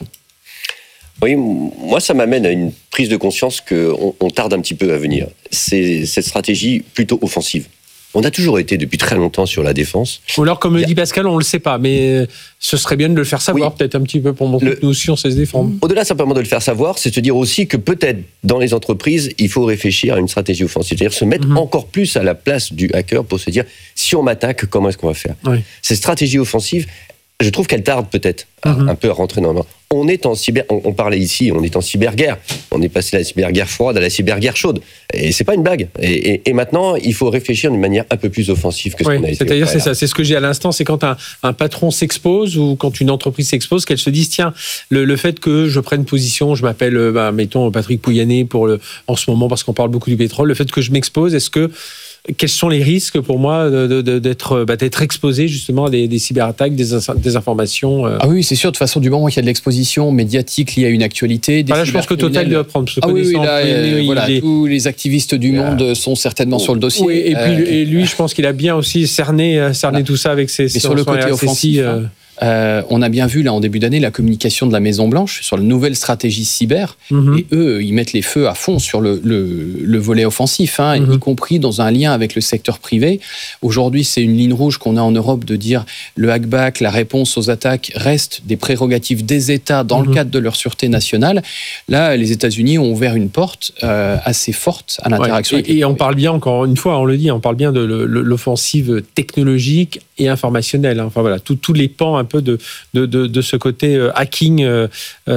Oui, moi, ça m'amène à une prise de conscience qu'on on tarde un petit peu à venir. C'est cette stratégie plutôt offensive. On a toujours été depuis très longtemps sur la défense. Ou alors, comme le dit Pascal, on ne le sait pas, mais ce serait bien de le faire savoir, oui. peut-être un petit peu pour montrer le, que nous aussi, on sait se défendre. Au-delà simplement de le faire savoir, c'est se dire aussi que peut-être dans les entreprises, il faut réfléchir à une stratégie offensive. C'est-à-dire se mettre mm-hmm. encore plus à la place du hacker pour se dire, si on m'attaque, comment est-ce qu'on va faire ? Oui. Cette stratégie offensive, je trouve qu'elle tarde peut-être mm-hmm. un peu à rentrer dans le... On est en cyber, on, on parlait ici, on est en cyberguerre. On est passé de la cyberguerre froide à la cyberguerre chaude. Et c'est pas une blague. Et, et, et maintenant, il faut réfléchir d'une manière un peu plus offensive que ce oui, qu'on a été. C'est-à-dire, c'est ça. C'est ce que j'ai à l'instant, c'est quand un, un patron s'expose ou quand une entreprise s'expose, qu'elle se dise, tiens, le, le fait que je prenne position, je m'appelle, bah, mettons, Patrick Pouyanné pour le, en ce moment, parce qu'on parle beaucoup du pétrole, le fait que je m'expose, est-ce que quels sont les risques pour moi de, de, d'être, bah, d'être exposé justement à des, des cyberattaques, des, des informations euh... Ah oui, c'est sûr. De toute façon, du moment qu'il y a de l'exposition médiatique liée à une actualité, des ah là, je pense que Total doit prendre. Ah oui, oui, là, euh, voilà, les... tous les activistes du monde euh... sont certainement oh, sur le dossier. Oui, et puis euh... et lui, je pense qu'il a bien aussi cerné, cerné voilà. tout ça avec ses. Et sur le côté offensif. Euh... Euh, on a bien vu là en début d'année la communication de la Maison Blanche sur la nouvelle stratégie cyber mm-hmm. et eux ils mettent les feux à fond sur le, le, le volet offensif hein, mm-hmm. y compris dans un lien avec le secteur privé. Aujourd'hui c'est une ligne rouge qu'on a en Europe de dire le hackback, la réponse aux attaques reste des prérogatives des États dans mm-hmm. le cadre de leur sûreté nationale. Là les États-Unis ont ouvert une porte euh, assez forte à l'interaction. Ouais. Et, et on parle bien encore une fois on le dit on parle bien de l'offensive technologique et informationnelle. Enfin voilà tous les pans un peu de, de, de, de ce côté euh, hacking euh,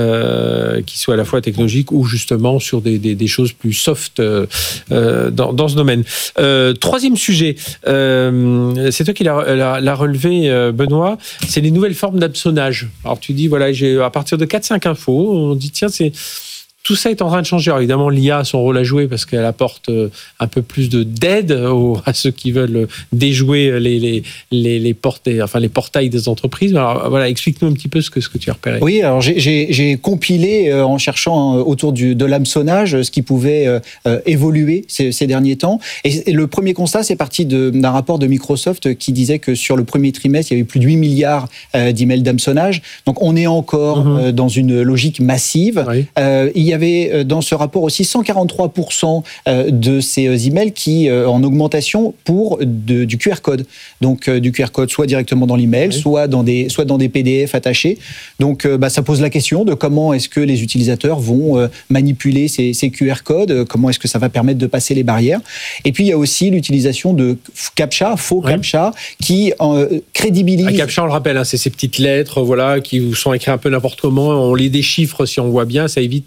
euh, qui soit à la fois technologique ou justement sur des, des, des choses plus soft euh, euh, dans, dans ce domaine. Euh, troisième sujet, euh, c'est toi qui l'as, l'as, l'as relevé, euh, Benoît, c'est les nouvelles formes d'hameçonnage. Alors tu dis, voilà, j'ai, à partir de quatre cinq infos, on dit, tiens, c'est... Tout ça est en train de changer. Alors évidemment, l'I A a son rôle à jouer parce qu'elle apporte un peu plus de, d'aide aux, à ceux qui veulent déjouer les, les, les, les, portes, enfin, les portails des entreprises. Alors voilà, explique-nous un petit peu ce que, ce que tu as repéré. Oui, alors j'ai, j'ai, j'ai compilé euh, en cherchant euh, autour du, de l'hameçonnage ce qui pouvait euh, évoluer ces, ces derniers temps. Et, et le premier constat, c'est parti de, d'un rapport de Microsoft qui disait que sur le premier trimestre, il y avait plus de huit milliards euh, d'emails d'hameçonnage. Donc on est encore mm-hmm. euh, dans une logique massive. Oui. Euh, il y avait dans ce rapport aussi cent quarante-trois pour cent de ces emails qui en augmentation pour de, du Q R code. Donc du Q R code soit directement dans l'email, oui. soit dans des soit dans des P D F attachés. Donc bah, ça pose la question de comment est-ce que les utilisateurs vont manipuler ces, ces Q R codes, comment est-ce que ça va permettre de passer les barrières. Et puis il y a aussi l'utilisation de CAPTCHA, faux oui. CAPTCHA, qui euh, crédibilise. Un CAPTCHA, on le rappelle, hein, c'est ces petites lettres, voilà, qui sont écrites un peu n'importe comment. On les déchiffre si on voit bien, ça évite, voilà, que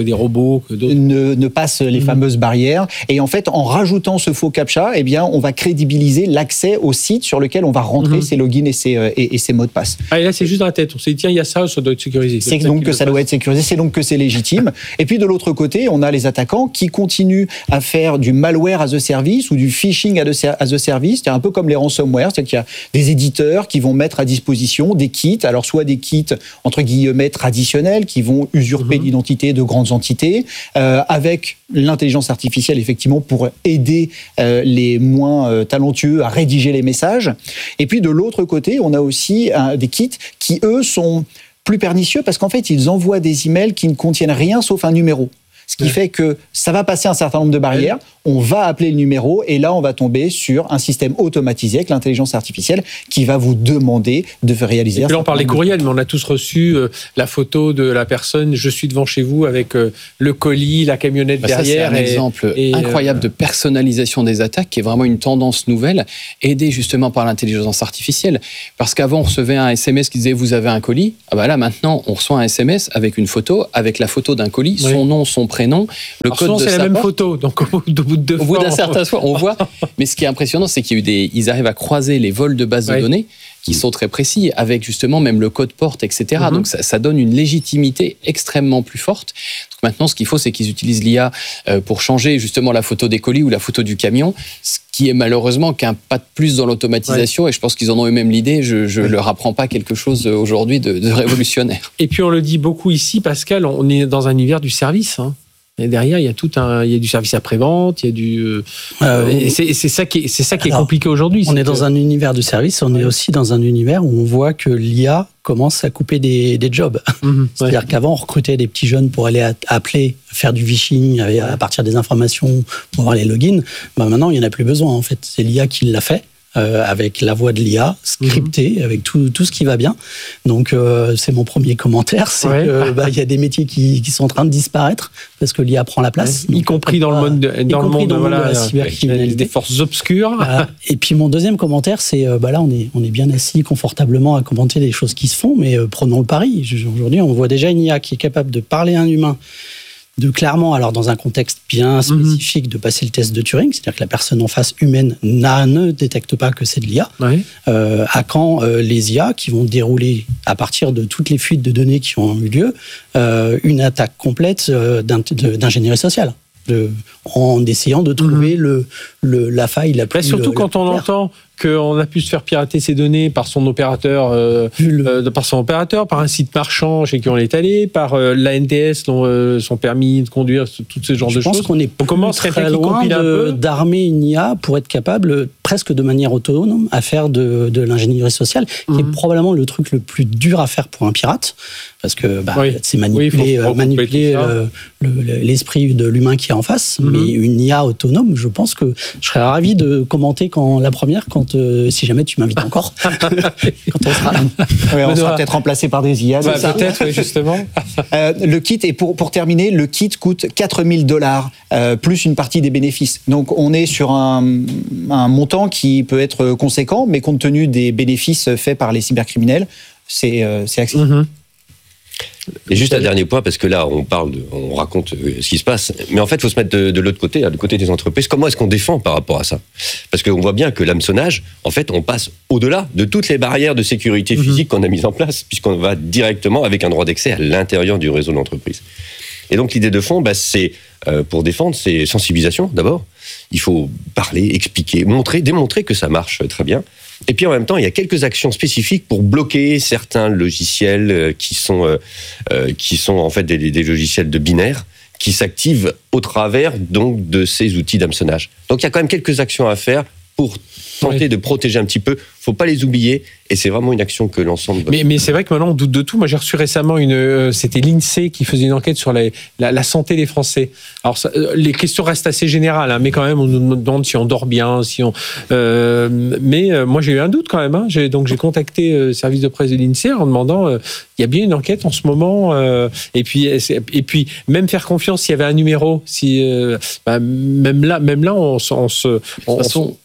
que des robots, que d'autres. Ne, ne passent les mmh. fameuses barrières. Et en fait, en rajoutant ce faux captcha, eh bien, on va crédibiliser l'accès au site sur lequel on va rentrer mmh. ses logins et ses, euh, et, et ses mots de passe. Ah, et là, c'est juste dans la tête. On s'est dit, tiens, il y a ça, ça doit être sécurisé. C'est donc que ça doit être sécurisé, c'est donc que c'est légitime. Et puis, de l'autre côté, on a les attaquants qui continuent à faire du malware as a service ou du phishing as a service. C'est un peu comme les ransomware, c'est-à-dire qu'il y a des éditeurs qui vont mettre à disposition des kits, alors soit des kits entre guillemets traditionnels qui vont usurper mmh. l'identité de grandes entités, euh, avec l'intelligence artificielle effectivement pour aider euh, les moins euh, talentueux à rédiger les messages. Et puis de l'autre côté, on a aussi euh, des kits qui eux sont plus pernicieux parce qu'en fait ils envoient des emails qui ne contiennent rien sauf un numéro. Ce qui ouais. fait que ça va passer un certain nombre de barrières, on va appeler le numéro et là on va tomber sur un système automatisé avec l'intelligence artificielle qui va vous demander de réaliser. Et puis là on parle des courriels, mais on a tous reçu euh, la photo de la personne, je suis devant chez vous avec euh, le colis, la camionnette bah derrière. Ça, c'est un et, exemple et, incroyable euh, de personnalisation des attaques qui est vraiment une tendance nouvelle, aidée justement par l'intelligence artificielle. Parce qu'avant on recevait un S M S qui disait vous avez un colis, ah bah là maintenant on reçoit un S M S avec une photo, avec la photo d'un colis, oui. son nom, son prénom, le Alors code souvent, de c'est sa la même porte. photo, donc au bout de, au bout de deux au fois, bout d'un certain fois, on voit. Mais ce qui est impressionnant, c'est qu'il y a eu des, ils arrivent à croiser les vols de bases ouais. de données qui sont très précis, avec justement même le code porte, et cetera. Mm-hmm. Donc ça, ça donne une légitimité extrêmement plus forte. Donc maintenant, ce qu'il faut, c'est qu'ils utilisent l'I A pour changer justement la photo des colis ou la photo du camion, ce qui est malheureusement qu'un pas de plus dans l'automatisation. Ouais. Et je pense qu'ils en ont eux-mêmes l'idée. Je ne ouais. leur apprends pas quelque chose aujourd'hui de, de révolutionnaire. Et puis on le dit beaucoup ici, Pascal, on est dans un univers du service. Hein. Et derrière, il y a tout un, il y a du service après-vente, il y a du, euh, euh, et c'est, c'est ça qui est, c'est ça qui est Alors, compliqué aujourd'hui. On est que... dans un univers de service, on ouais. est aussi dans un univers où on voit que l'I A commence à couper des, des jobs. Mmh, C'est-à-dire ouais. qu'avant, on recrutait des petits jeunes pour aller appeler, faire du phishing à, à partir des informations pour avoir les logins. Ben maintenant, il n'y en a plus besoin, en fait. C'est l'I A qui l'a fait. Euh, avec la voix de l'I A, scriptée, mmh. avec tout, tout ce qui va bien. Donc, euh, c'est mon premier commentaire, c'est ouais. que bah, y a des métiers qui, qui sont en train de disparaître parce que l'I A prend la place. Ouais. Y compris dans, pas, le monde de, dans le monde dans voilà, de la cybercriminalité. Des forces obscures. Voilà. Et puis, mon deuxième commentaire, c'est, euh, bah là, on est, on est bien assis confortablement à commenter les choses qui se font, mais euh, prenons le pari. Aujourd'hui, on voit déjà une I A qui est capable de parler à un humain, de clairement, alors dans un contexte bien spécifique, mmh. de passer le test de Turing, c'est-à-dire que la personne en face humaine n'a, ne détecte pas que c'est de l'I A, ouais. euh, à quand euh, les I A qui vont dérouler, à partir de toutes les fuites de données qui ont eu lieu, euh, une attaque complète euh, d'ingénierie sociale. De, en essayant de trouver mmh. le, le, la faille la plus... Mais surtout le, quand on claire. entend qu'on a pu se faire pirater ses données par son opérateur, euh, euh, par son opérateur, par un site marchand chez qui on est allé, par euh, l'A N T S, dont, euh, son permis de conduire, tout ce genre Je de choses. Je pense qu'on est on commence très loin de, d'armer une I A pour être capable, presque de manière autonome, à faire de, de l'ingénierie sociale, mmh. qui est probablement le truc le plus dur à faire pour un pirate, parce que bah, oui. c'est manipuler, oui, manipuler euh, le, le, l'esprit de l'humain qui est en face, mmh. mais une I A autonome, je pense que je serais ravi de commenter quand la première, quand Euh, si jamais tu m'invites encore, quand on sera là. Ouais, on sera peut-être remplacé par des I A. Bah, peut-être, oui, justement. euh, le kit, et pour, pour terminer, le kit coûte quatre mille dollars, euh, plus une partie des bénéfices. Donc on est sur un, un montant qui peut être conséquent, mais compte tenu des bénéfices faits par les cybercriminels, c'est, euh, c'est accessible. Mm-hmm. Et juste un dernier point, parce que là, on parle, de, on raconte ce qui se passe, mais en fait, il faut se mettre de, de l'autre côté, du côté des entreprises. Comment est-ce qu'on défend par rapport à ça ? Parce qu'on voit bien que l'hameçonnage, en fait, on passe au-delà de toutes les barrières de sécurité physique mmh. qu'on a mises en place, puisqu'on va directement avec un droit d'accès à l'intérieur du réseau de l'entreprise. Et donc, l'idée de fond, bah, c'est, euh, pour défendre, c'est sensibilisation, d'abord. Il faut parler, expliquer, montrer, démontrer que ça marche très bien. Et puis en même temps, il y a quelques actions spécifiques pour bloquer certains logiciels qui sont, euh, qui sont en fait des, des logiciels de binaire qui s'activent au travers donc de ces outils d'hameçonnage. Donc il y a quand même quelques actions à faire pour tenter oui. de protéger un petit peu. Il ne faut pas les oublier. Et c'est vraiment une action que l'ensemble... Mais, mais c'est vrai que maintenant, on doute de tout. Moi, j'ai reçu récemment une... Euh, c'était l'INSEE qui faisait une enquête sur la, la, la santé des Français. Alors, ça, les questions restent assez générales, hein, mais quand même, on nous demande si on dort bien, si on... Euh, mais euh, moi, j'ai eu un doute quand même. Hein. J'ai, donc, j'ai contacté euh, le service de presse de l'INSEE en demandant... Il euh, y a bien une enquête en ce moment. Euh, et, puis, et puis, même faire confiance s'il y avait un numéro. Si, euh, bah, même là, même là on, on se... On, de toute façon...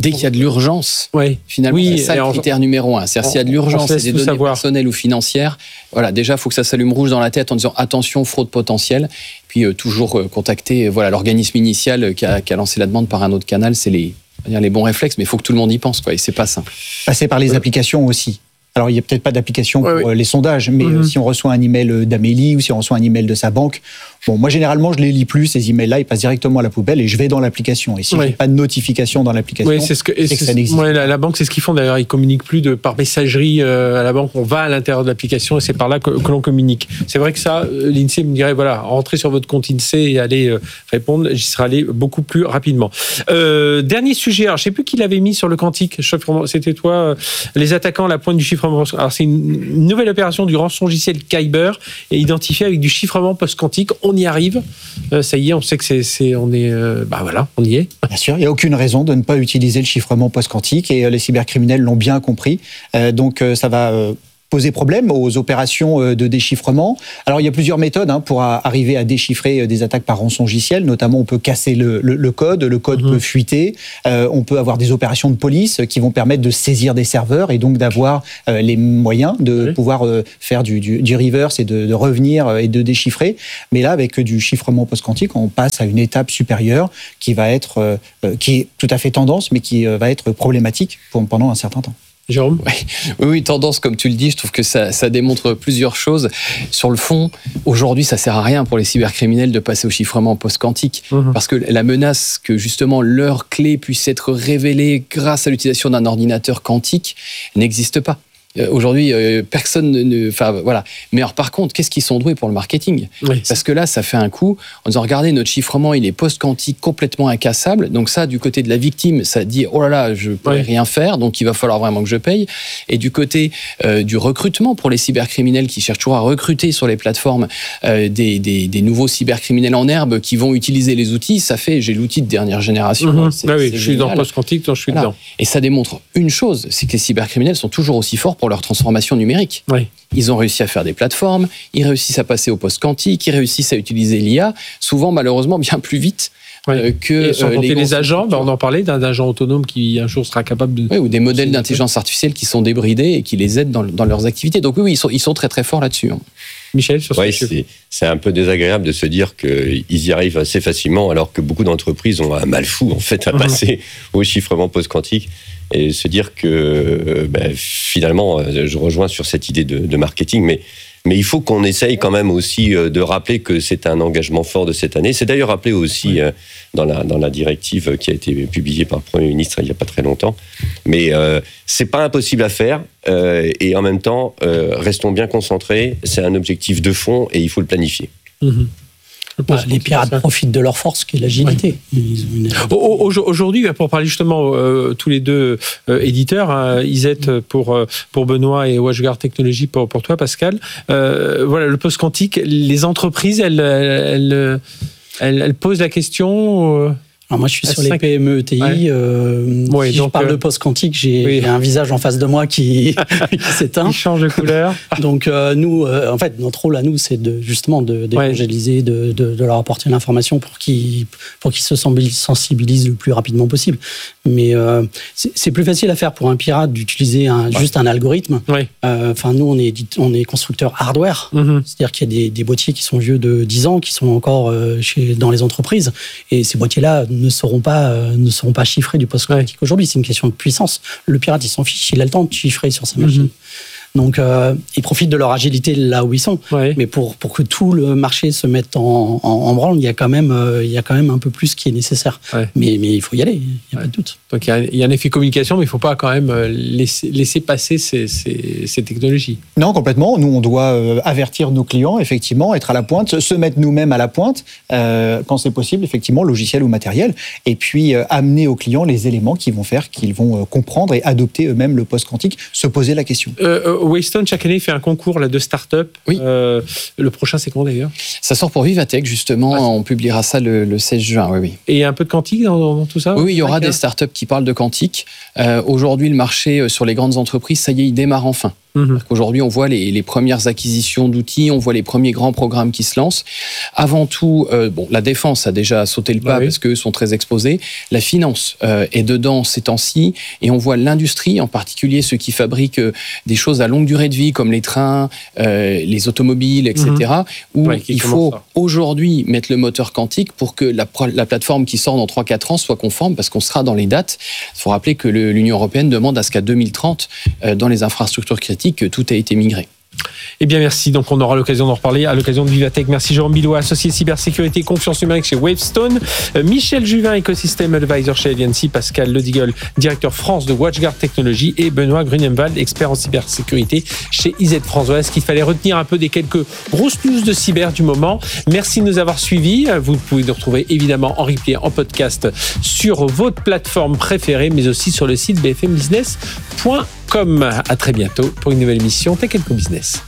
Dès qu'il y a de l'urgence, ouais. finalement, oui, c'est ça le critère numéro un. C'est-à-dire s'il y a de l'urgence et des données savoir. personnelles ou financières, voilà, déjà, il faut que ça s'allume rouge dans la tête en disant attention, fraude potentielle. Puis euh, toujours euh, contacter voilà, l'organisme initial qui a, qui a lancé la demande par un autre canal. C'est les, les bons réflexes, mais il faut que tout le monde y pense, quoi, et c'est pas simple. Passer par les applications aussi. Alors, il n'y a peut-être pas d'application pour ouais, oui. les sondages, mais mmh. si on reçoit un email d'Amélie ou si on reçoit un email de sa banque, bon, moi, généralement, je les lis plus, ces emails-là, ils passent directement à la poubelle et je vais dans l'application. Et si oui. je n'ai pas de notification dans l'application, oui, c'est, ce que, c'est que ça n'existe ouais, pas. La, la banque, c'est ce qu'ils font d'ailleurs, ils ne communiquent plus de, par messagerie euh, à la banque, on va à l'intérieur de l'application et c'est par là que, que l'on communique. C'est vrai que ça, l'INSEE me dirait, voilà, rentrez sur votre compte INSEE et allez euh, répondre, j'y serai allé beaucoup plus rapidement. Euh, dernier sujet, alors je ne sais plus qui l'avait mis sur le quantique, c'était toi, euh, les attaquants à la pointe du chiffrement. Alors c'est une Une nouvelle opération du rançongiciel Kyber est identifiée avec du chiffrement post-quantique. On y arrive. Euh, ça y est, on sait que c'est, c'est on est, euh, bah voilà, on y est. Bien sûr, il n'y a aucune raison de ne pas utiliser le chiffrement post-quantique et euh, les cybercriminels l'ont bien compris. Euh, donc euh, ça va euh, poser problème aux opérations de déchiffrement. Alors, il y a plusieurs méthodes hein, pour arriver à déchiffrer des attaques par rançongiciel. Notamment, on peut casser le, le, le code, le code mmh. peut fuiter. Euh, on peut avoir des opérations de police qui vont permettre de saisir des serveurs et donc d'avoir euh, les moyens de oui. pouvoir euh, faire du, du, du reverse et de, de revenir et de déchiffrer. Mais là, avec du chiffrement post-quantique, on passe à une étape supérieure qui va être, euh, qui est tout à fait tendance, mais qui euh, va être problématique pour, pendant un certain temps. Jérôme ? Oui, oui, tendance, comme tu le dis, je trouve que ça, ça démontre plusieurs choses. Sur le fond, aujourd'hui, ça sert à rien pour les cybercriminels de passer au chiffrement post-quantique, mmh. parce que la menace que justement leur clé puisse être révélée grâce à l'utilisation d'un ordinateur quantique n'existe pas. Euh, aujourd'hui, euh, personne ne... Enfin, voilà. Mais alors, par contre, qu'est-ce qu'ils sont doués pour le marketing ? Oui, parce que là, ça fait un coup en disant, regardez, notre chiffrement, il est post-quantique, complètement incassable. Donc ça, du côté de la victime, ça dit, oh là là, je ne pourrais oui. rien faire, donc il va falloir vraiment que je paye. Et du côté euh, du recrutement, pour les cybercriminels qui cherchent toujours à recruter sur les plateformes euh, des, des, des nouveaux cybercriminels en herbe qui vont utiliser les outils, ça fait, j'ai l'outil de dernière génération. Mmh. C'est, ah oui, c'est je suis dans le post-quantique, donc je suis voilà. dedans. Et ça démontre une chose, c'est que les cybercriminels sont toujours aussi forts pour leur transformation numérique. Oui. Ils ont réussi à faire des plateformes, ils réussissent à passer au post-quantique, ils réussissent à utiliser l'I A, souvent malheureusement bien plus vite oui. euh, que et sans euh, compter les, les agents, ben on en parlait d'un agent autonome qui un jour sera capable de... Oui, ou des modèles d'intelligence artificielle qui sont débridés et qui les aident dans, dans leurs activités. Donc oui, oui, ils sont, ils sont très très forts là-dessus. Hein. Michel, sur ce ouais, c'est, c'est un peu désagréable de se dire qu'ils y arrivent assez facilement alors que beaucoup d'entreprises ont un mal fou en fait à passer mmh. au chiffrement post-quantique. Et se dire que ben, finalement, je rejoins sur cette idée de, de marketing, mais, mais il faut qu'on essaye quand même aussi de rappeler que c'est un engagement fort de cette année. C'est d'ailleurs rappelé aussi oui. dans, la, dans la directive qui a été publiée par le Premier ministre il n'y a pas très longtemps. Mais euh, c'est pas impossible à faire euh, et en même temps, euh, restons bien concentrés. C'est un objectif de fond et il faut le planifier. Mmh. Bah, les pirates profitent de leur force, qui est l'agilité. Ouais. Une... Aujourd'hui, pour parler justement euh, tous les deux euh, éditeurs, hein, Isette pour pour Benoît et WatchGuard Technologies pour pour toi, Pascal. Euh, voilà, le post-quantique, les entreprises, elles elles elles, elles posent la question. Euh... Alors moi, je suis sur les P M E E T I. Ouais. Euh, ouais, si donc, je parle euh, de post-quantique, j'ai, oui. j'ai un visage en face de moi qui, qui s'éteint. Qui change de couleur. Donc euh, nous, euh, en fait, notre rôle à nous, c'est de, justement de, d'évangéliser, ouais. de, de, de leur apporter l'information pour qu'ils, pour qu'ils se sensibilisent le plus rapidement possible. Mais euh, c'est, c'est plus facile à faire pour un pirate d'utiliser un, ouais. juste un algorithme. Enfin, ouais. euh, nous, on est, on est constructeur hardware. Mm-hmm. C'est-à-dire qu'il y a des, des boîtiers qui sont vieux de dix ans, qui sont encore euh, chez, dans les entreprises. Et ces boîtiers-là ne seront pas, euh, ne seront pas chiffrés du post-quantique ouais. aujourd'hui. C'est une question de puissance. Le pirate, il s'en fiche. Il a le temps de chiffrer sur sa machine. Mm-hmm. Donc, euh, ils profitent de leur agilité là où ils sont. Ouais. Mais pour, pour que tout le marché se mette en, en, en branle, il y a quand même, euh, il y a quand même un peu plus qui est nécessaire. Ouais. Mais, mais il faut y aller, il n'y a ouais. pas de doute. Donc, il y a, il y a un effet communication, mais il ne faut pas quand même laisser, laisser passer ces, ces, ces technologies. Non, complètement. Nous, on doit euh, avertir nos clients, effectivement, être à la pointe, se mettre nous-mêmes à la pointe, euh, quand c'est possible, effectivement, logiciel ou matériel, et puis euh, amener aux clients les éléments qui vont faire qu'ils vont euh, comprendre et adopter eux-mêmes le post-quantique, se poser la question. Euh, Waystone, chaque année, fait un concours là, de start-up. Oui. Euh, le prochain, c'est quand d'ailleurs ? Ça sort pour Vivatech, justement. Ah, on publiera ça le, le seize juin. Oui, oui. Et un peu de quantique dans, dans tout ça ? Oui, oui, il y aura des start-up qui parlent de quantique. Euh, aujourd'hui, le marché sur les grandes entreprises, ça y est, il démarre enfin. Mmh. Aujourd'hui, on voit les, les premières acquisitions d'outils, on voit les premiers grands programmes qui se lancent. Avant tout, euh, bon, la défense a déjà sauté le pas, bah oui, parce qu'eux sont très exposés. La finance euh, est dedans ces temps-ci, et on voit l'industrie, en particulier ceux qui fabriquent euh, des choses à longue durée de vie, comme les trains, euh, les automobiles, et cetera, mmh. où ouais, il faut ça. aujourd'hui mettre le moteur quantique pour que la, la plateforme qui sort dans trois à quatre ans soit conforme, parce qu'on sera dans les dates. Il faut rappeler que le, l'Union européenne demande à ce qu'à deux mille trente, euh, dans les infrastructures critiques, que tout a été migré. Eh bien, merci. Donc, on aura l'occasion d'en reparler à l'occasion de Vivatech. Merci Jérôme Billois, associé cybersécurité et confiance numérique chez Wavestone. Euh, Michel Juvin, Ecosystem Advisor chez Aviancy. Pascal Ledigal, directeur France de WatchGuard Technologies. Et Benoît Grunenwald, expert en cybersécurité chez I Z France. Voilà ce qu'il fallait retenir un peu des quelques grosses news de cyber du moment. Merci de nous avoir suivis. Vous pouvez nous retrouver évidemment en replay, en podcast sur votre plateforme préférée, mais aussi sur le site b f m business point com. À très bientôt pour une nouvelle émission Tech and Co Business.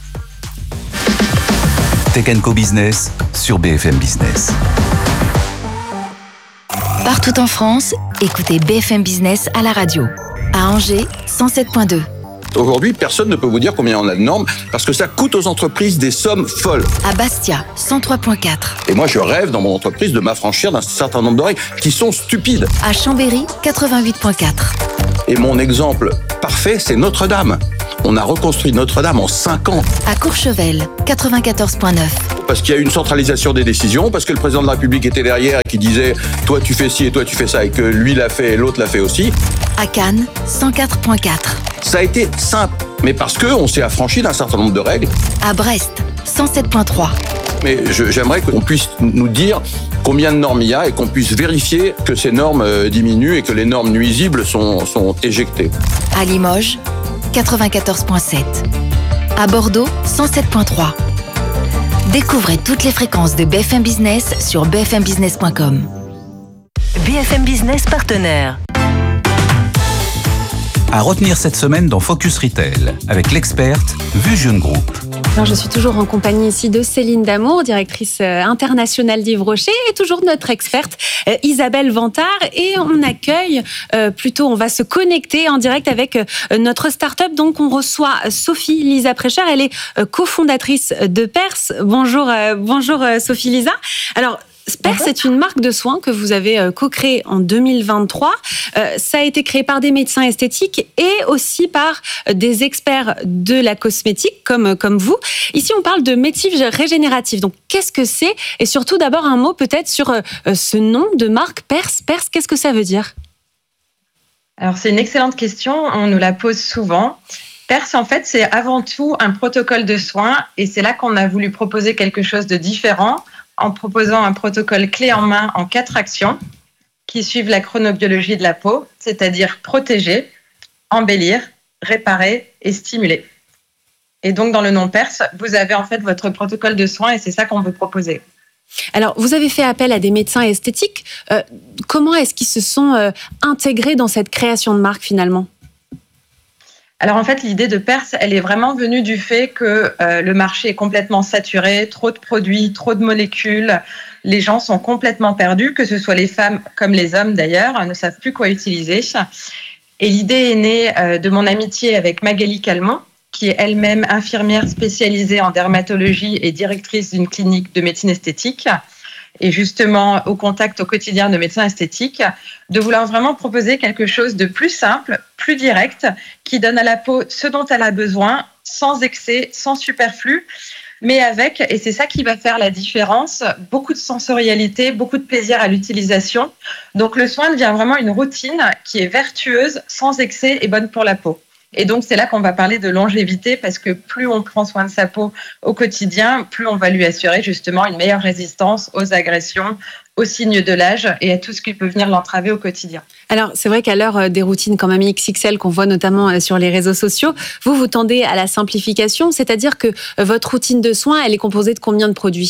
Tech and Co Business sur B F M Business. Partout en France, écoutez B F M Business à la radio. À Angers, cent sept virgule deux. Aujourd'hui, personne ne peut vous dire combien on a de normes parce que ça coûte aux entreprises des sommes folles. À Bastia, cent trois virgule quatre. Et moi, je rêve dans mon entreprise de m'affranchir d'un certain nombre de règles qui sont stupides. À Chambéry, quatre-vingt-huit virgule quatre. Et mon exemple parfait, c'est Notre-Dame. On a reconstruit Notre-Dame en cinq ans. À Courchevel, quatre-vingt-quatorze virgule neuf. Parce qu'il y a eu une centralisation des décisions, parce que le président de la République était derrière et qui disait « toi tu fais ci et toi tu fais ça » et que lui l'a fait et l'autre l'a fait aussi. À Cannes, cent quatre virgule quatre. Ça a été simple, mais parce qu'on s'est affranchi d'un certain nombre de règles. À Brest, cent sept virgule trois. Mais je, j'aimerais qu'on puisse nous dire combien de normes il y a et qu'on puisse vérifier que ces normes diminuent et que les normes nuisibles sont, sont éjectées. À Limoges, quatre-vingt-quatorze virgule sept. À Bordeaux, cent sept virgule trois. Découvrez toutes les fréquences de B F M Business sur b f m business point com. B F M Business partenaire. À retenir cette semaine dans Focus Retail, avec l'experte Vusion Group. Alors, je suis toujours en compagnie ici de Céline Damour, directrice internationale d'Yves Rocher, et toujours notre experte euh, Isabelle Vantard. Et on accueille, euh, plutôt, on va se connecter en direct avec euh, notre start-up. Donc, on reçoit Sophie Lisa Precher. Elle est euh, cofondatrice de Pers. Bonjour, euh, bonjour euh, Sophie Lisa. Alors, Pers, c'est une marque de soins que vous avez co-créée en deux mille vingt-trois. Euh, ça a été créé par des médecins esthétiques et aussi par des experts de la cosmétique comme, comme vous. Ici, on parle de médecine régénérative. Donc, qu'est-ce que c'est? Et surtout, d'abord, un mot peut-être sur euh, ce nom de marque Pers. Pers, qu'est-ce que ça veut dire? Alors, c'est une excellente question. On nous la pose souvent. Pers, en fait, c'est avant tout un protocole de soins. Et c'est là qu'on a voulu proposer quelque chose de différent, en proposant un protocole clé en main en quatre actions qui suivent la chronobiologie de la peau, c'est-à-dire protéger, embellir, réparer et stimuler. Et donc, dans le nom Pers, vous avez en fait votre protocole de soins et c'est ça qu'on veut proposer. Alors, vous avez fait appel à des médecins esthétiques. Euh, comment est-ce qu'ils se sont euh, intégrés dans cette création de marque finalement ? Alors en fait, l'idée de Pers, elle est vraiment venue du fait que euh, le marché est complètement saturé, trop de produits, trop de molécules. Les gens sont complètement perdus, que ce soit les femmes comme les hommes d'ailleurs, ne savent plus quoi utiliser. Et l'idée est née euh, de mon amitié avec Magali Calmont, qui est elle-même infirmière spécialisée en dermatologie et directrice d'une clinique de médecine esthétique. Et justement au contact au quotidien de médecins esthétiques, de vouloir vraiment proposer quelque chose de plus simple, plus direct, qui donne à la peau ce dont elle a besoin, sans excès, sans superflu, mais avec, et c'est ça qui va faire la différence, beaucoup de sensorialité, beaucoup de plaisir à l'utilisation. Donc le soin devient vraiment une routine qui est vertueuse, sans excès et bonne pour la peau. Et donc, c'est là qu'on va parler de longévité parce que plus on prend soin de sa peau au quotidien, plus on va lui assurer justement une meilleure résistance aux agressions, aux signes de l'âge et à tout ce qui peut venir l'entraver au quotidien. Alors, c'est vrai qu'à l'heure des routines quand même X X L qu'on voit notamment sur les réseaux sociaux, vous, vous tendez à la simplification, c'est-à-dire que votre routine de soins, elle est composée de combien de produits ?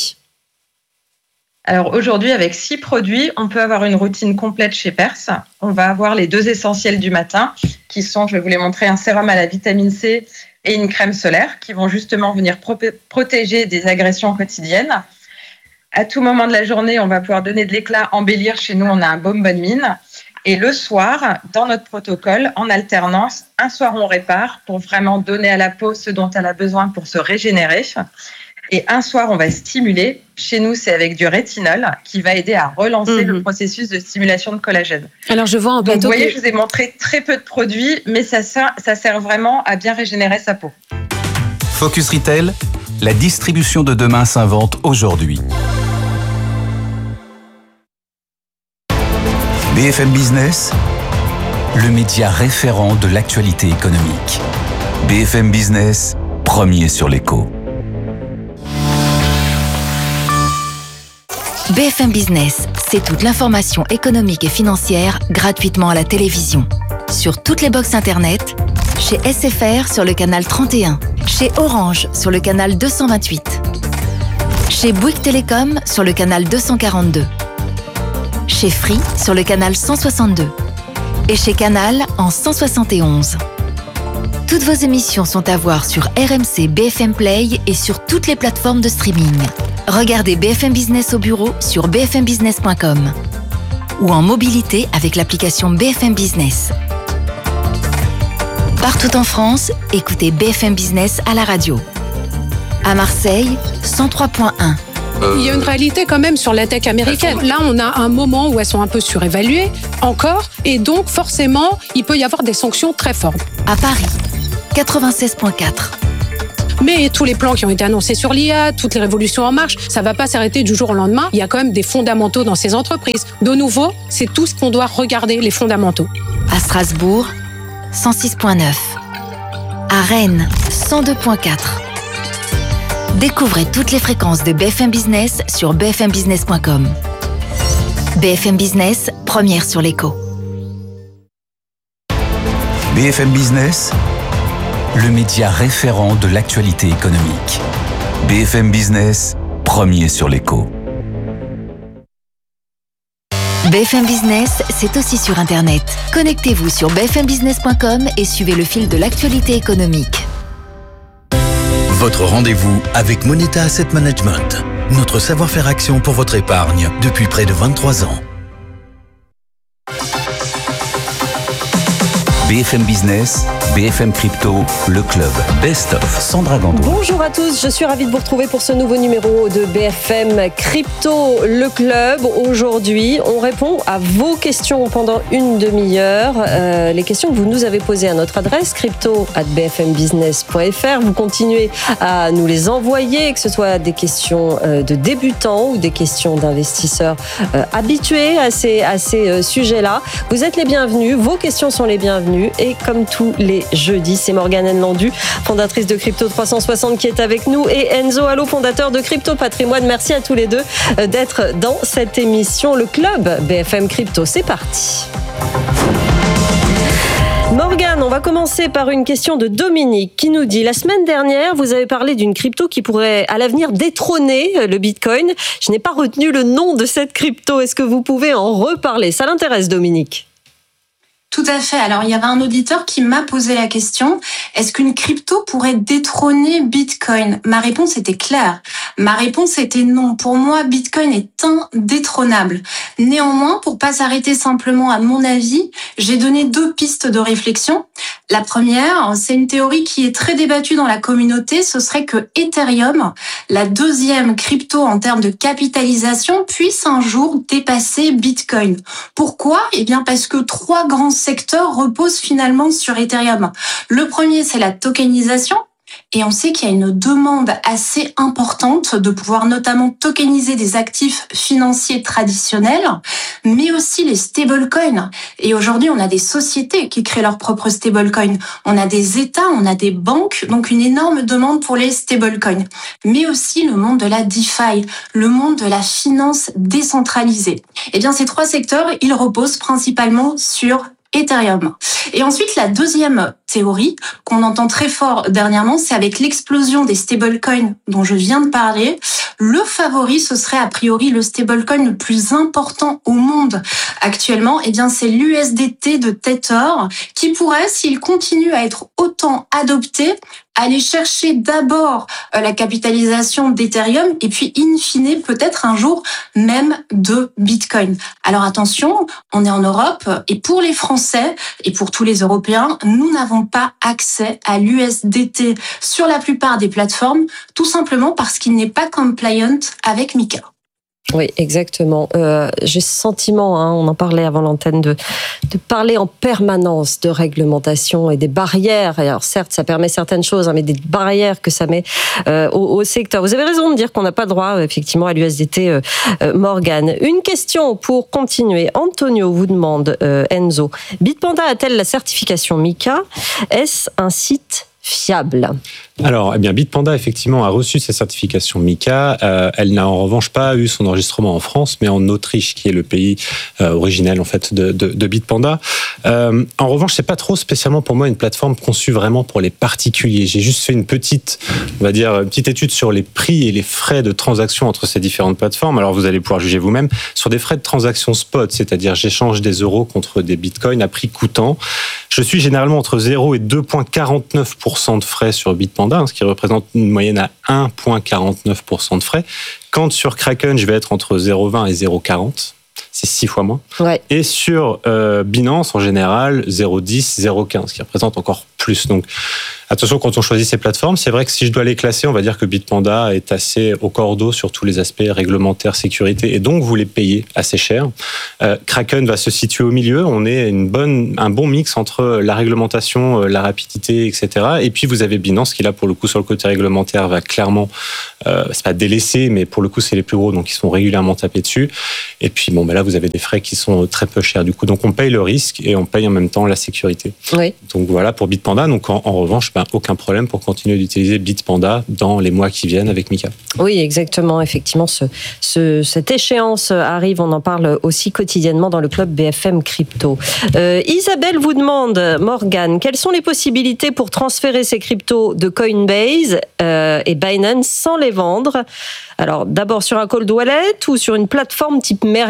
Alors aujourd'hui, avec six produits, on peut avoir une routine complète chez Pers. On va avoir les deux essentiels du matin, qui sont, je vais vous les montrer, un sérum à la vitamine C et une crème solaire, qui vont justement venir pro- protéger des agressions quotidiennes. À tout moment de la journée, on va pouvoir donner de l'éclat, embellir. Chez nous, on a un baume bonne mine. Et le soir, dans notre protocole, en alternance, un soir on répare pour vraiment donner à la peau ce dont elle a besoin pour se régénérer. Et un soir, on va stimuler. Chez nous, c'est avec du rétinol qui va aider à relancer mmh. le processus de stimulation de collagène. Alors, je vois en plateau. Donc, vous voyez, que... je vous ai montré très peu de produits, mais ça sert, ça sert vraiment à bien régénérer sa peau. Focus Retail, la distribution de demain s'invente aujourd'hui. B F M Business, le média référent de l'actualité économique. B F M Business, premier sur l'écho. B F M Business, c'est toute l'information économique et financière gratuitement à la télévision. Sur toutes les box internet, chez S F R sur le canal trente et un, chez Orange sur le canal deux cent vingt-huit, chez Bouygues Télécom sur le canal deux cent quarante-deux, chez Free sur le canal cent soixante-deux et chez Canal en cent soixante et onze. Toutes vos émissions sont à voir sur R M C B F M Play et sur toutes les plateformes de streaming. Regardez B F M Business au bureau sur b f m business point com ou en mobilité avec l'application B F M Business. Partout en France, écoutez B F M Business à la radio. À Marseille, cent trois point un. Il y a une réalité quand même sur la tech américaine. Là, on a un moment où elles sont un peu surévaluées, encore, et donc forcément, il peut y avoir des sanctions très fortes. À Paris, quatre-vingt-seize point quatre. Mais tous les plans qui ont été annoncés sur l'I A, toutes les révolutions en marche, ça ne va pas s'arrêter du jour au lendemain. Il y a quand même des fondamentaux dans ces entreprises. De nouveau, c'est tout ce qu'on doit regarder, les fondamentaux. À Strasbourg, cent six point neuf. À Rennes, cent deux point quatre. Découvrez toutes les fréquences de B F M Business sur b f m business point com. B F M Business, première sur l'écho. B F M Business, le média référent de l'actualité économique. B F M Business, premier sur l'écho. B F M Business, c'est aussi sur Internet. Connectez-vous sur b f m business point com et suivez le fil de l'actualité économique. Votre rendez-vous avec Moneta Asset Management. Notre savoir-faire action pour votre épargne depuis près de vingt-trois ans. B F M Business, B F M Crypto, le club Best of. Sandra Gandoin. Bonjour à tous, je suis ravie de vous retrouver pour ce nouveau numéro de B F M Crypto, le club. Aujourd'hui, on répond à vos questions pendant une demi-heure. Euh, les questions que vous nous avez posées à notre adresse, crypto arobase b f m business point f r. Vous continuez à nous les envoyer, que ce soit des questions de débutants ou des questions d'investisseurs euh, habitués à ces, à ces euh, sujets-là. Vous êtes les bienvenus, vos questions sont les bienvenues. Et comme tous les jeudis, c'est Morgane Nlandu, fondatrice de Crypto trois cent soixante, qui est avec nous, et Enzo Allo, fondateur de Crypto Patrimoine. Merci à tous les deux d'être dans cette émission. Le club B F M Crypto, c'est parti. Morgane, on va commencer par une question de Dominique qui nous dit: la semaine dernière, vous avez parlé d'une crypto qui pourrait à l'avenir détrôner le Bitcoin. Je n'ai pas retenu le nom de cette crypto. Est-ce que vous pouvez en reparler? Ça l'intéresse, Dominique. Tout à fait. Alors, il y avait un auditeur qui m'a posé la question, est-ce qu'une crypto pourrait détrôner Bitcoin? Ma réponse était claire. Ma réponse était non. Pour moi, Bitcoin est indétrônable. Néanmoins, pour pas s'arrêter simplement à mon avis, j'ai donné deux pistes de réflexion. La première, c'est une théorie qui est très débattue dans la communauté, ce serait que Ethereum, la deuxième crypto en termes de capitalisation, puisse un jour dépasser Bitcoin. Pourquoi? Eh bien, parce que trois grands secteur repose finalement sur Ethereum. Le premier, c'est la tokenisation. Et on sait qu'il y a une demande assez importante de pouvoir notamment tokeniser des actifs financiers traditionnels, mais aussi les stablecoins. Et aujourd'hui, on a des sociétés qui créent leurs propres stablecoins. On a des États, on a des banques, donc une énorme demande pour les stablecoins. Mais aussi le monde de la DeFi, le monde de la finance décentralisée. Eh bien, ces trois secteurs, ils reposent principalement sur Ethereum. Et ensuite, la deuxième théorie qu'on entend très fort dernièrement, c'est avec l'explosion des stablecoins dont je viens de parler. Le favori, ce serait a priori le stablecoin le plus important au monde actuellement. Eh bien, c'est l'U S D T de Tether qui pourrait, s'il continue à être autant adopté, aller chercher d'abord la capitalisation d'Ethereum et puis in fine peut-être un jour même de Bitcoin. Alors attention, on est en Europe et pour les Français et pour tous les Européens, nous n'avons pas accès à l'U S D T sur la plupart des plateformes, tout simplement parce qu'il n'est pas compliant avec MiCA. Oui, exactement. Euh, j'ai ce sentiment, hein, on en parlait avant l'antenne, de, de parler en permanence de réglementation et des barrières. Et alors certes, ça permet certaines choses, hein, mais des barrières que ça met euh, au, au secteur. Vous avez raison de dire qu'on n'a pas droit, effectivement, à l'U S D T, euh, euh, Morgane. Une question pour continuer. Antonio vous demande, euh, Enzo, Bitpanda a-t-elle la certification MiCA ? Est-ce un site fiable ? Alors, eh bien, Bitpanda, effectivement, a reçu sa certification MiCA. Euh, elle n'a en revanche pas eu son enregistrement en France, mais en Autriche, qui est le pays euh, originel, en fait, de, de, de Bitpanda. Euh, en revanche, c'est pas trop spécialement pour moi une plateforme conçue vraiment pour les particuliers. J'ai juste fait une petite, on va dire, une petite étude sur les prix et les frais de transaction entre ces différentes plateformes. Alors, vous allez pouvoir juger vous-même sur des frais de transaction spot, c'est-à-dire j'échange des euros contre des bitcoins à prix coûtant. Je suis généralement entre zéro et deux virgule quarante-neuf pour cent de frais sur Bitpanda, ce qui représente une moyenne à un virgule quarante-neuf pour cent de frais. Quand sur Kraken, je vais être entre zéro virgule vingt et zéro virgule quarante. C'est six fois moins. Ouais. Et sur euh, Binance, en général, zéro virgule dix, zéro virgule quinze, ce qui représente encore plus. Donc, attention quand on choisit ces plateformes. C'est vrai que si je dois les classer, on va dire que Bitpanda est assez au cordeau sur tous les aspects réglementaires, sécurité, et donc vous les payez assez cher. Euh, Kraken va se situer au milieu. On est une bonne, un bon mix entre la réglementation, la rapidité, et cetera. Et puis vous avez Binance qui là, pour le coup, sur le côté réglementaire, va clairement, euh, c'est pas délaissé, mais pour le coup, c'est les plus gros, donc ils sont régulièrement tapés dessus. Et puis bon, ben là, vous avez des frais qui sont très peu chers. Du coup, donc on paye le risque et on paye en même temps la sécurité. Oui. Donc voilà pour Bitpanda. Donc en, en revanche, ben, aucun problème pour continuer d'utiliser Bitpanda dans les mois qui viennent avec MiCA. Oui, exactement. Effectivement, ce, ce, cette échéance arrive. On en parle aussi quotidiennement dans le club B F M Crypto. Euh, Isabelle vous demande, Morgane, quelles sont les possibilités pour transférer ces cryptos de Coinbase euh, et Binance sans les vendre ? Alors, d'abord sur un cold wallet ou sur une plateforme type Meria ?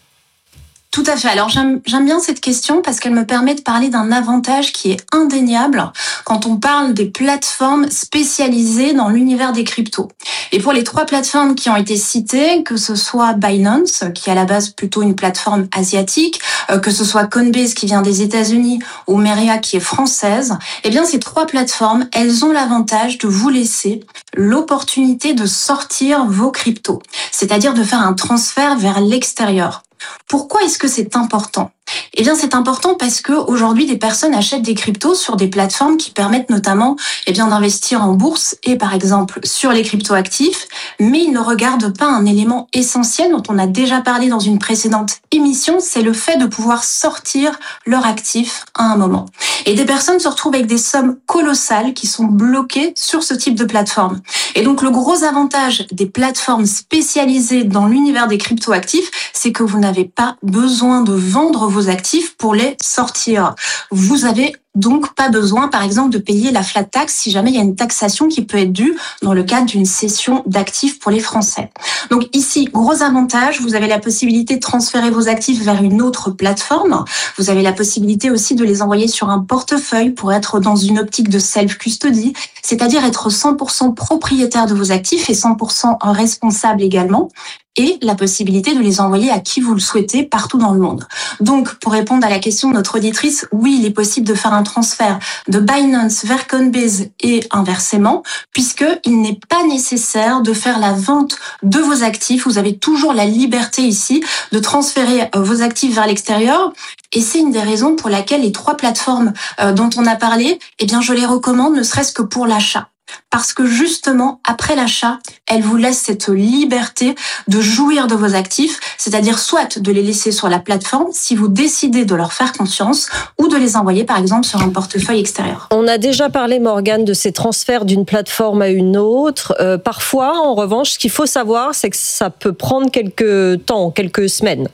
Tout à fait. Alors j'aime, j'aime bien cette question parce qu'elle me permet de parler d'un avantage qui est indéniable quand on parle des plateformes spécialisées dans l'univers des cryptos. Et pour les trois plateformes qui ont été citées, que ce soit Binance, qui est à la base plutôt une plateforme asiatique, que ce soit Coinbase qui vient des États-Unis ou Meria qui est française, eh bien ces trois plateformes, elles ont l'avantage de vous laisser l'opportunité de sortir vos cryptos, c'est-à-dire de faire un transfert vers l'extérieur. Pourquoi est-ce que c'est important ? Eh bien, c'est important parce que aujourd'hui, des personnes achètent des cryptos sur des plateformes qui permettent notamment, eh bien, d'investir en bourse et, par exemple, sur les cryptoactifs, mais ils ne regardent pas un élément essentiel dont on a déjà parlé dans une précédente émission, c'est le fait de pouvoir sortir leur actif à un moment. Et des personnes se retrouvent avec des sommes colossales qui sont bloquées sur ce type de plateforme. Et donc, le gros avantage des plateformes spécialisées dans l'univers des cryptoactifs, c'est que vous n'avez pas besoin de vendre vos actifs pour les sortir. Vous avez donc pas besoin, par exemple, de payer la flat tax si jamais il y a une taxation qui peut être due dans le cadre d'une cession d'actifs pour les Français. Donc ici, gros avantage, vous avez la possibilité de transférer vos actifs vers une autre plateforme. Vous avez la possibilité aussi de les envoyer sur un portefeuille pour être dans une optique de self-custody, c'est-à-dire être cent pour cent propriétaire de vos actifs et cent pour cent responsable également, et la possibilité de les envoyer à qui vous le souhaitez partout dans le monde. Donc, pour répondre à la question de notre auditrice, oui, il est possible de faire un transfert de Binance vers Coinbase et inversement, puisqu'il n'est pas nécessaire de faire la vente de vos actifs. Vous avez toujours la liberté ici de transférer vos actifs vers l'extérieur. Et c'est une des raisons pour laquelle les trois plateformes dont on a parlé, eh bien, je les recommande, ne serait-ce que pour l'achat. Parce que justement, après l'achat, elle vous laisse cette liberté de jouir de vos actifs, c'est-à-dire soit de les laisser sur la plateforme si vous décidez de leur faire confiance ou de les envoyer par exemple sur un portefeuille extérieur. On a déjà parlé, Morgane, de ces transferts d'une plateforme à une autre. Euh, parfois, en revanche, ce qu'il faut savoir, c'est que ça peut prendre quelques temps, quelques semaines.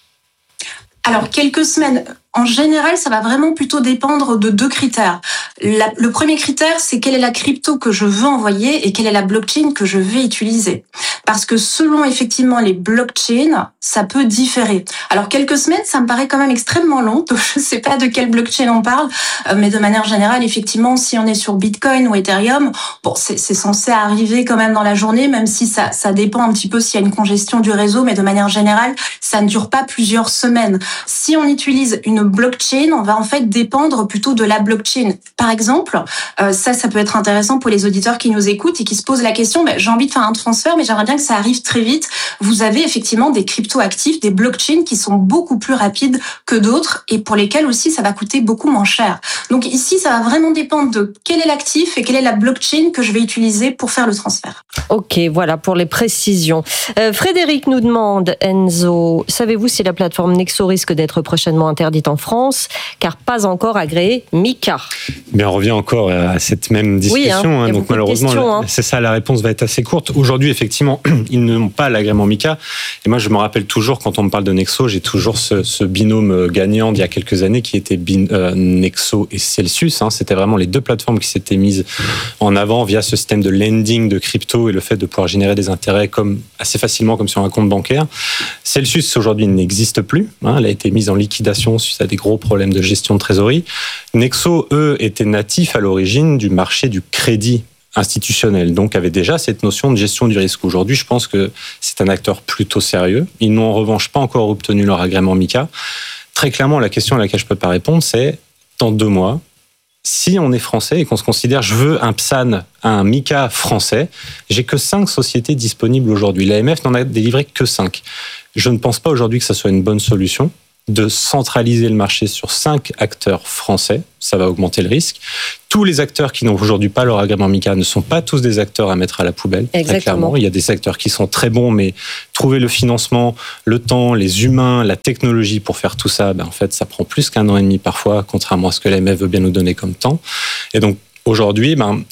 Alors, quelques semaines... En général, ça va vraiment plutôt dépendre de deux critères. La, le premier critère, c'est quelle est la crypto que je veux envoyer et quelle est la blockchain que je vais utiliser. parce que selon effectivement les blockchains, ça peut différer. Alors quelques semaines, ça me paraît quand même extrêmement long, donc je ne sais pas de quelle blockchain on parle, mais de manière générale, effectivement, si on est sur Bitcoin ou Ethereum, bon, c'est, c'est censé arriver quand même dans la journée, même si ça, ça dépend un petit peu s'il y a une congestion du réseau, mais de manière générale, ça ne dure pas plusieurs semaines. Si on utilise une blockchain, on va en fait dépendre plutôt de la blockchain. Par exemple, euh, ça, ça peut être intéressant pour les auditeurs qui nous écoutent et qui se posent la question, bah, j'ai envie de faire un transfert, mais j'aimerais bien que ça arrive très vite. Vous avez effectivement des crypto-actifs, des blockchains qui sont beaucoup plus rapides que d'autres et pour lesquels aussi ça va coûter beaucoup moins cher. Donc ici, ça va vraiment dépendre de quel est l'actif et quelle est la blockchain que je vais utiliser pour faire le transfert. Ok, voilà pour les précisions. Euh, Frédéric nous demande, Enzo, savez-vous si la plateforme Nexo risque d'être prochainement interdite en France, car pas encore agréée MiCA? Mais on revient encore à cette même discussion. Oui, hein, hein, donc malheureusement, questions, hein. c'est ça, la réponse va être assez courte. Aujourd'hui, effectivement, ils n'ont pas l'agrément MiCA. Et moi, je me rappelle toujours, quand on me parle de Nexo, j'ai toujours ce, ce binôme gagnant d'il y a quelques années qui était bin, euh, Nexo et Celsius. Hein. C'était vraiment les deux plateformes qui s'étaient mises en avant via ce système de lending de crypto et le fait de pouvoir générer des intérêts comme, assez facilement comme sur un compte bancaire. Celsius, aujourd'hui, n'existe plus. Hein. Elle a été mise en liquidation suite à des gros problèmes de gestion de trésorerie. Nexo, eux, étaient natifs à l'origine du marché du crédit institutionnel, donc avait déjà cette notion de gestion du risque. Aujourd'hui, je pense que c'est un acteur plutôt sérieux. Ils n'ont en revanche pas encore obtenu leur agrément MiCA. Très clairement, la question à laquelle je ne peux pas répondre, c'est dans deux mois, si on est français et qu'on se considère, je veux un P S A N, un MiCA français, j'ai que cinq sociétés disponibles aujourd'hui. L'A M F n'en a délivré que cinq. Je ne pense pas aujourd'hui que ça soit une bonne solution de centraliser le marché sur cinq acteurs français. Ça va augmenter le risque. Tous les acteurs qui n'ont aujourd'hui pas leur agrément MiCA ne sont pas tous des acteurs à mettre à la poubelle. Exactement. Très clairement. Il y a des acteurs qui sont très bons, mais trouver le financement, le temps, les humains, la technologie pour faire tout ça, ben en fait, ça prend plus qu'un an et demi parfois, contrairement à ce que l'A M F veut bien nous donner comme temps. Et donc, aujourd'hui, ben,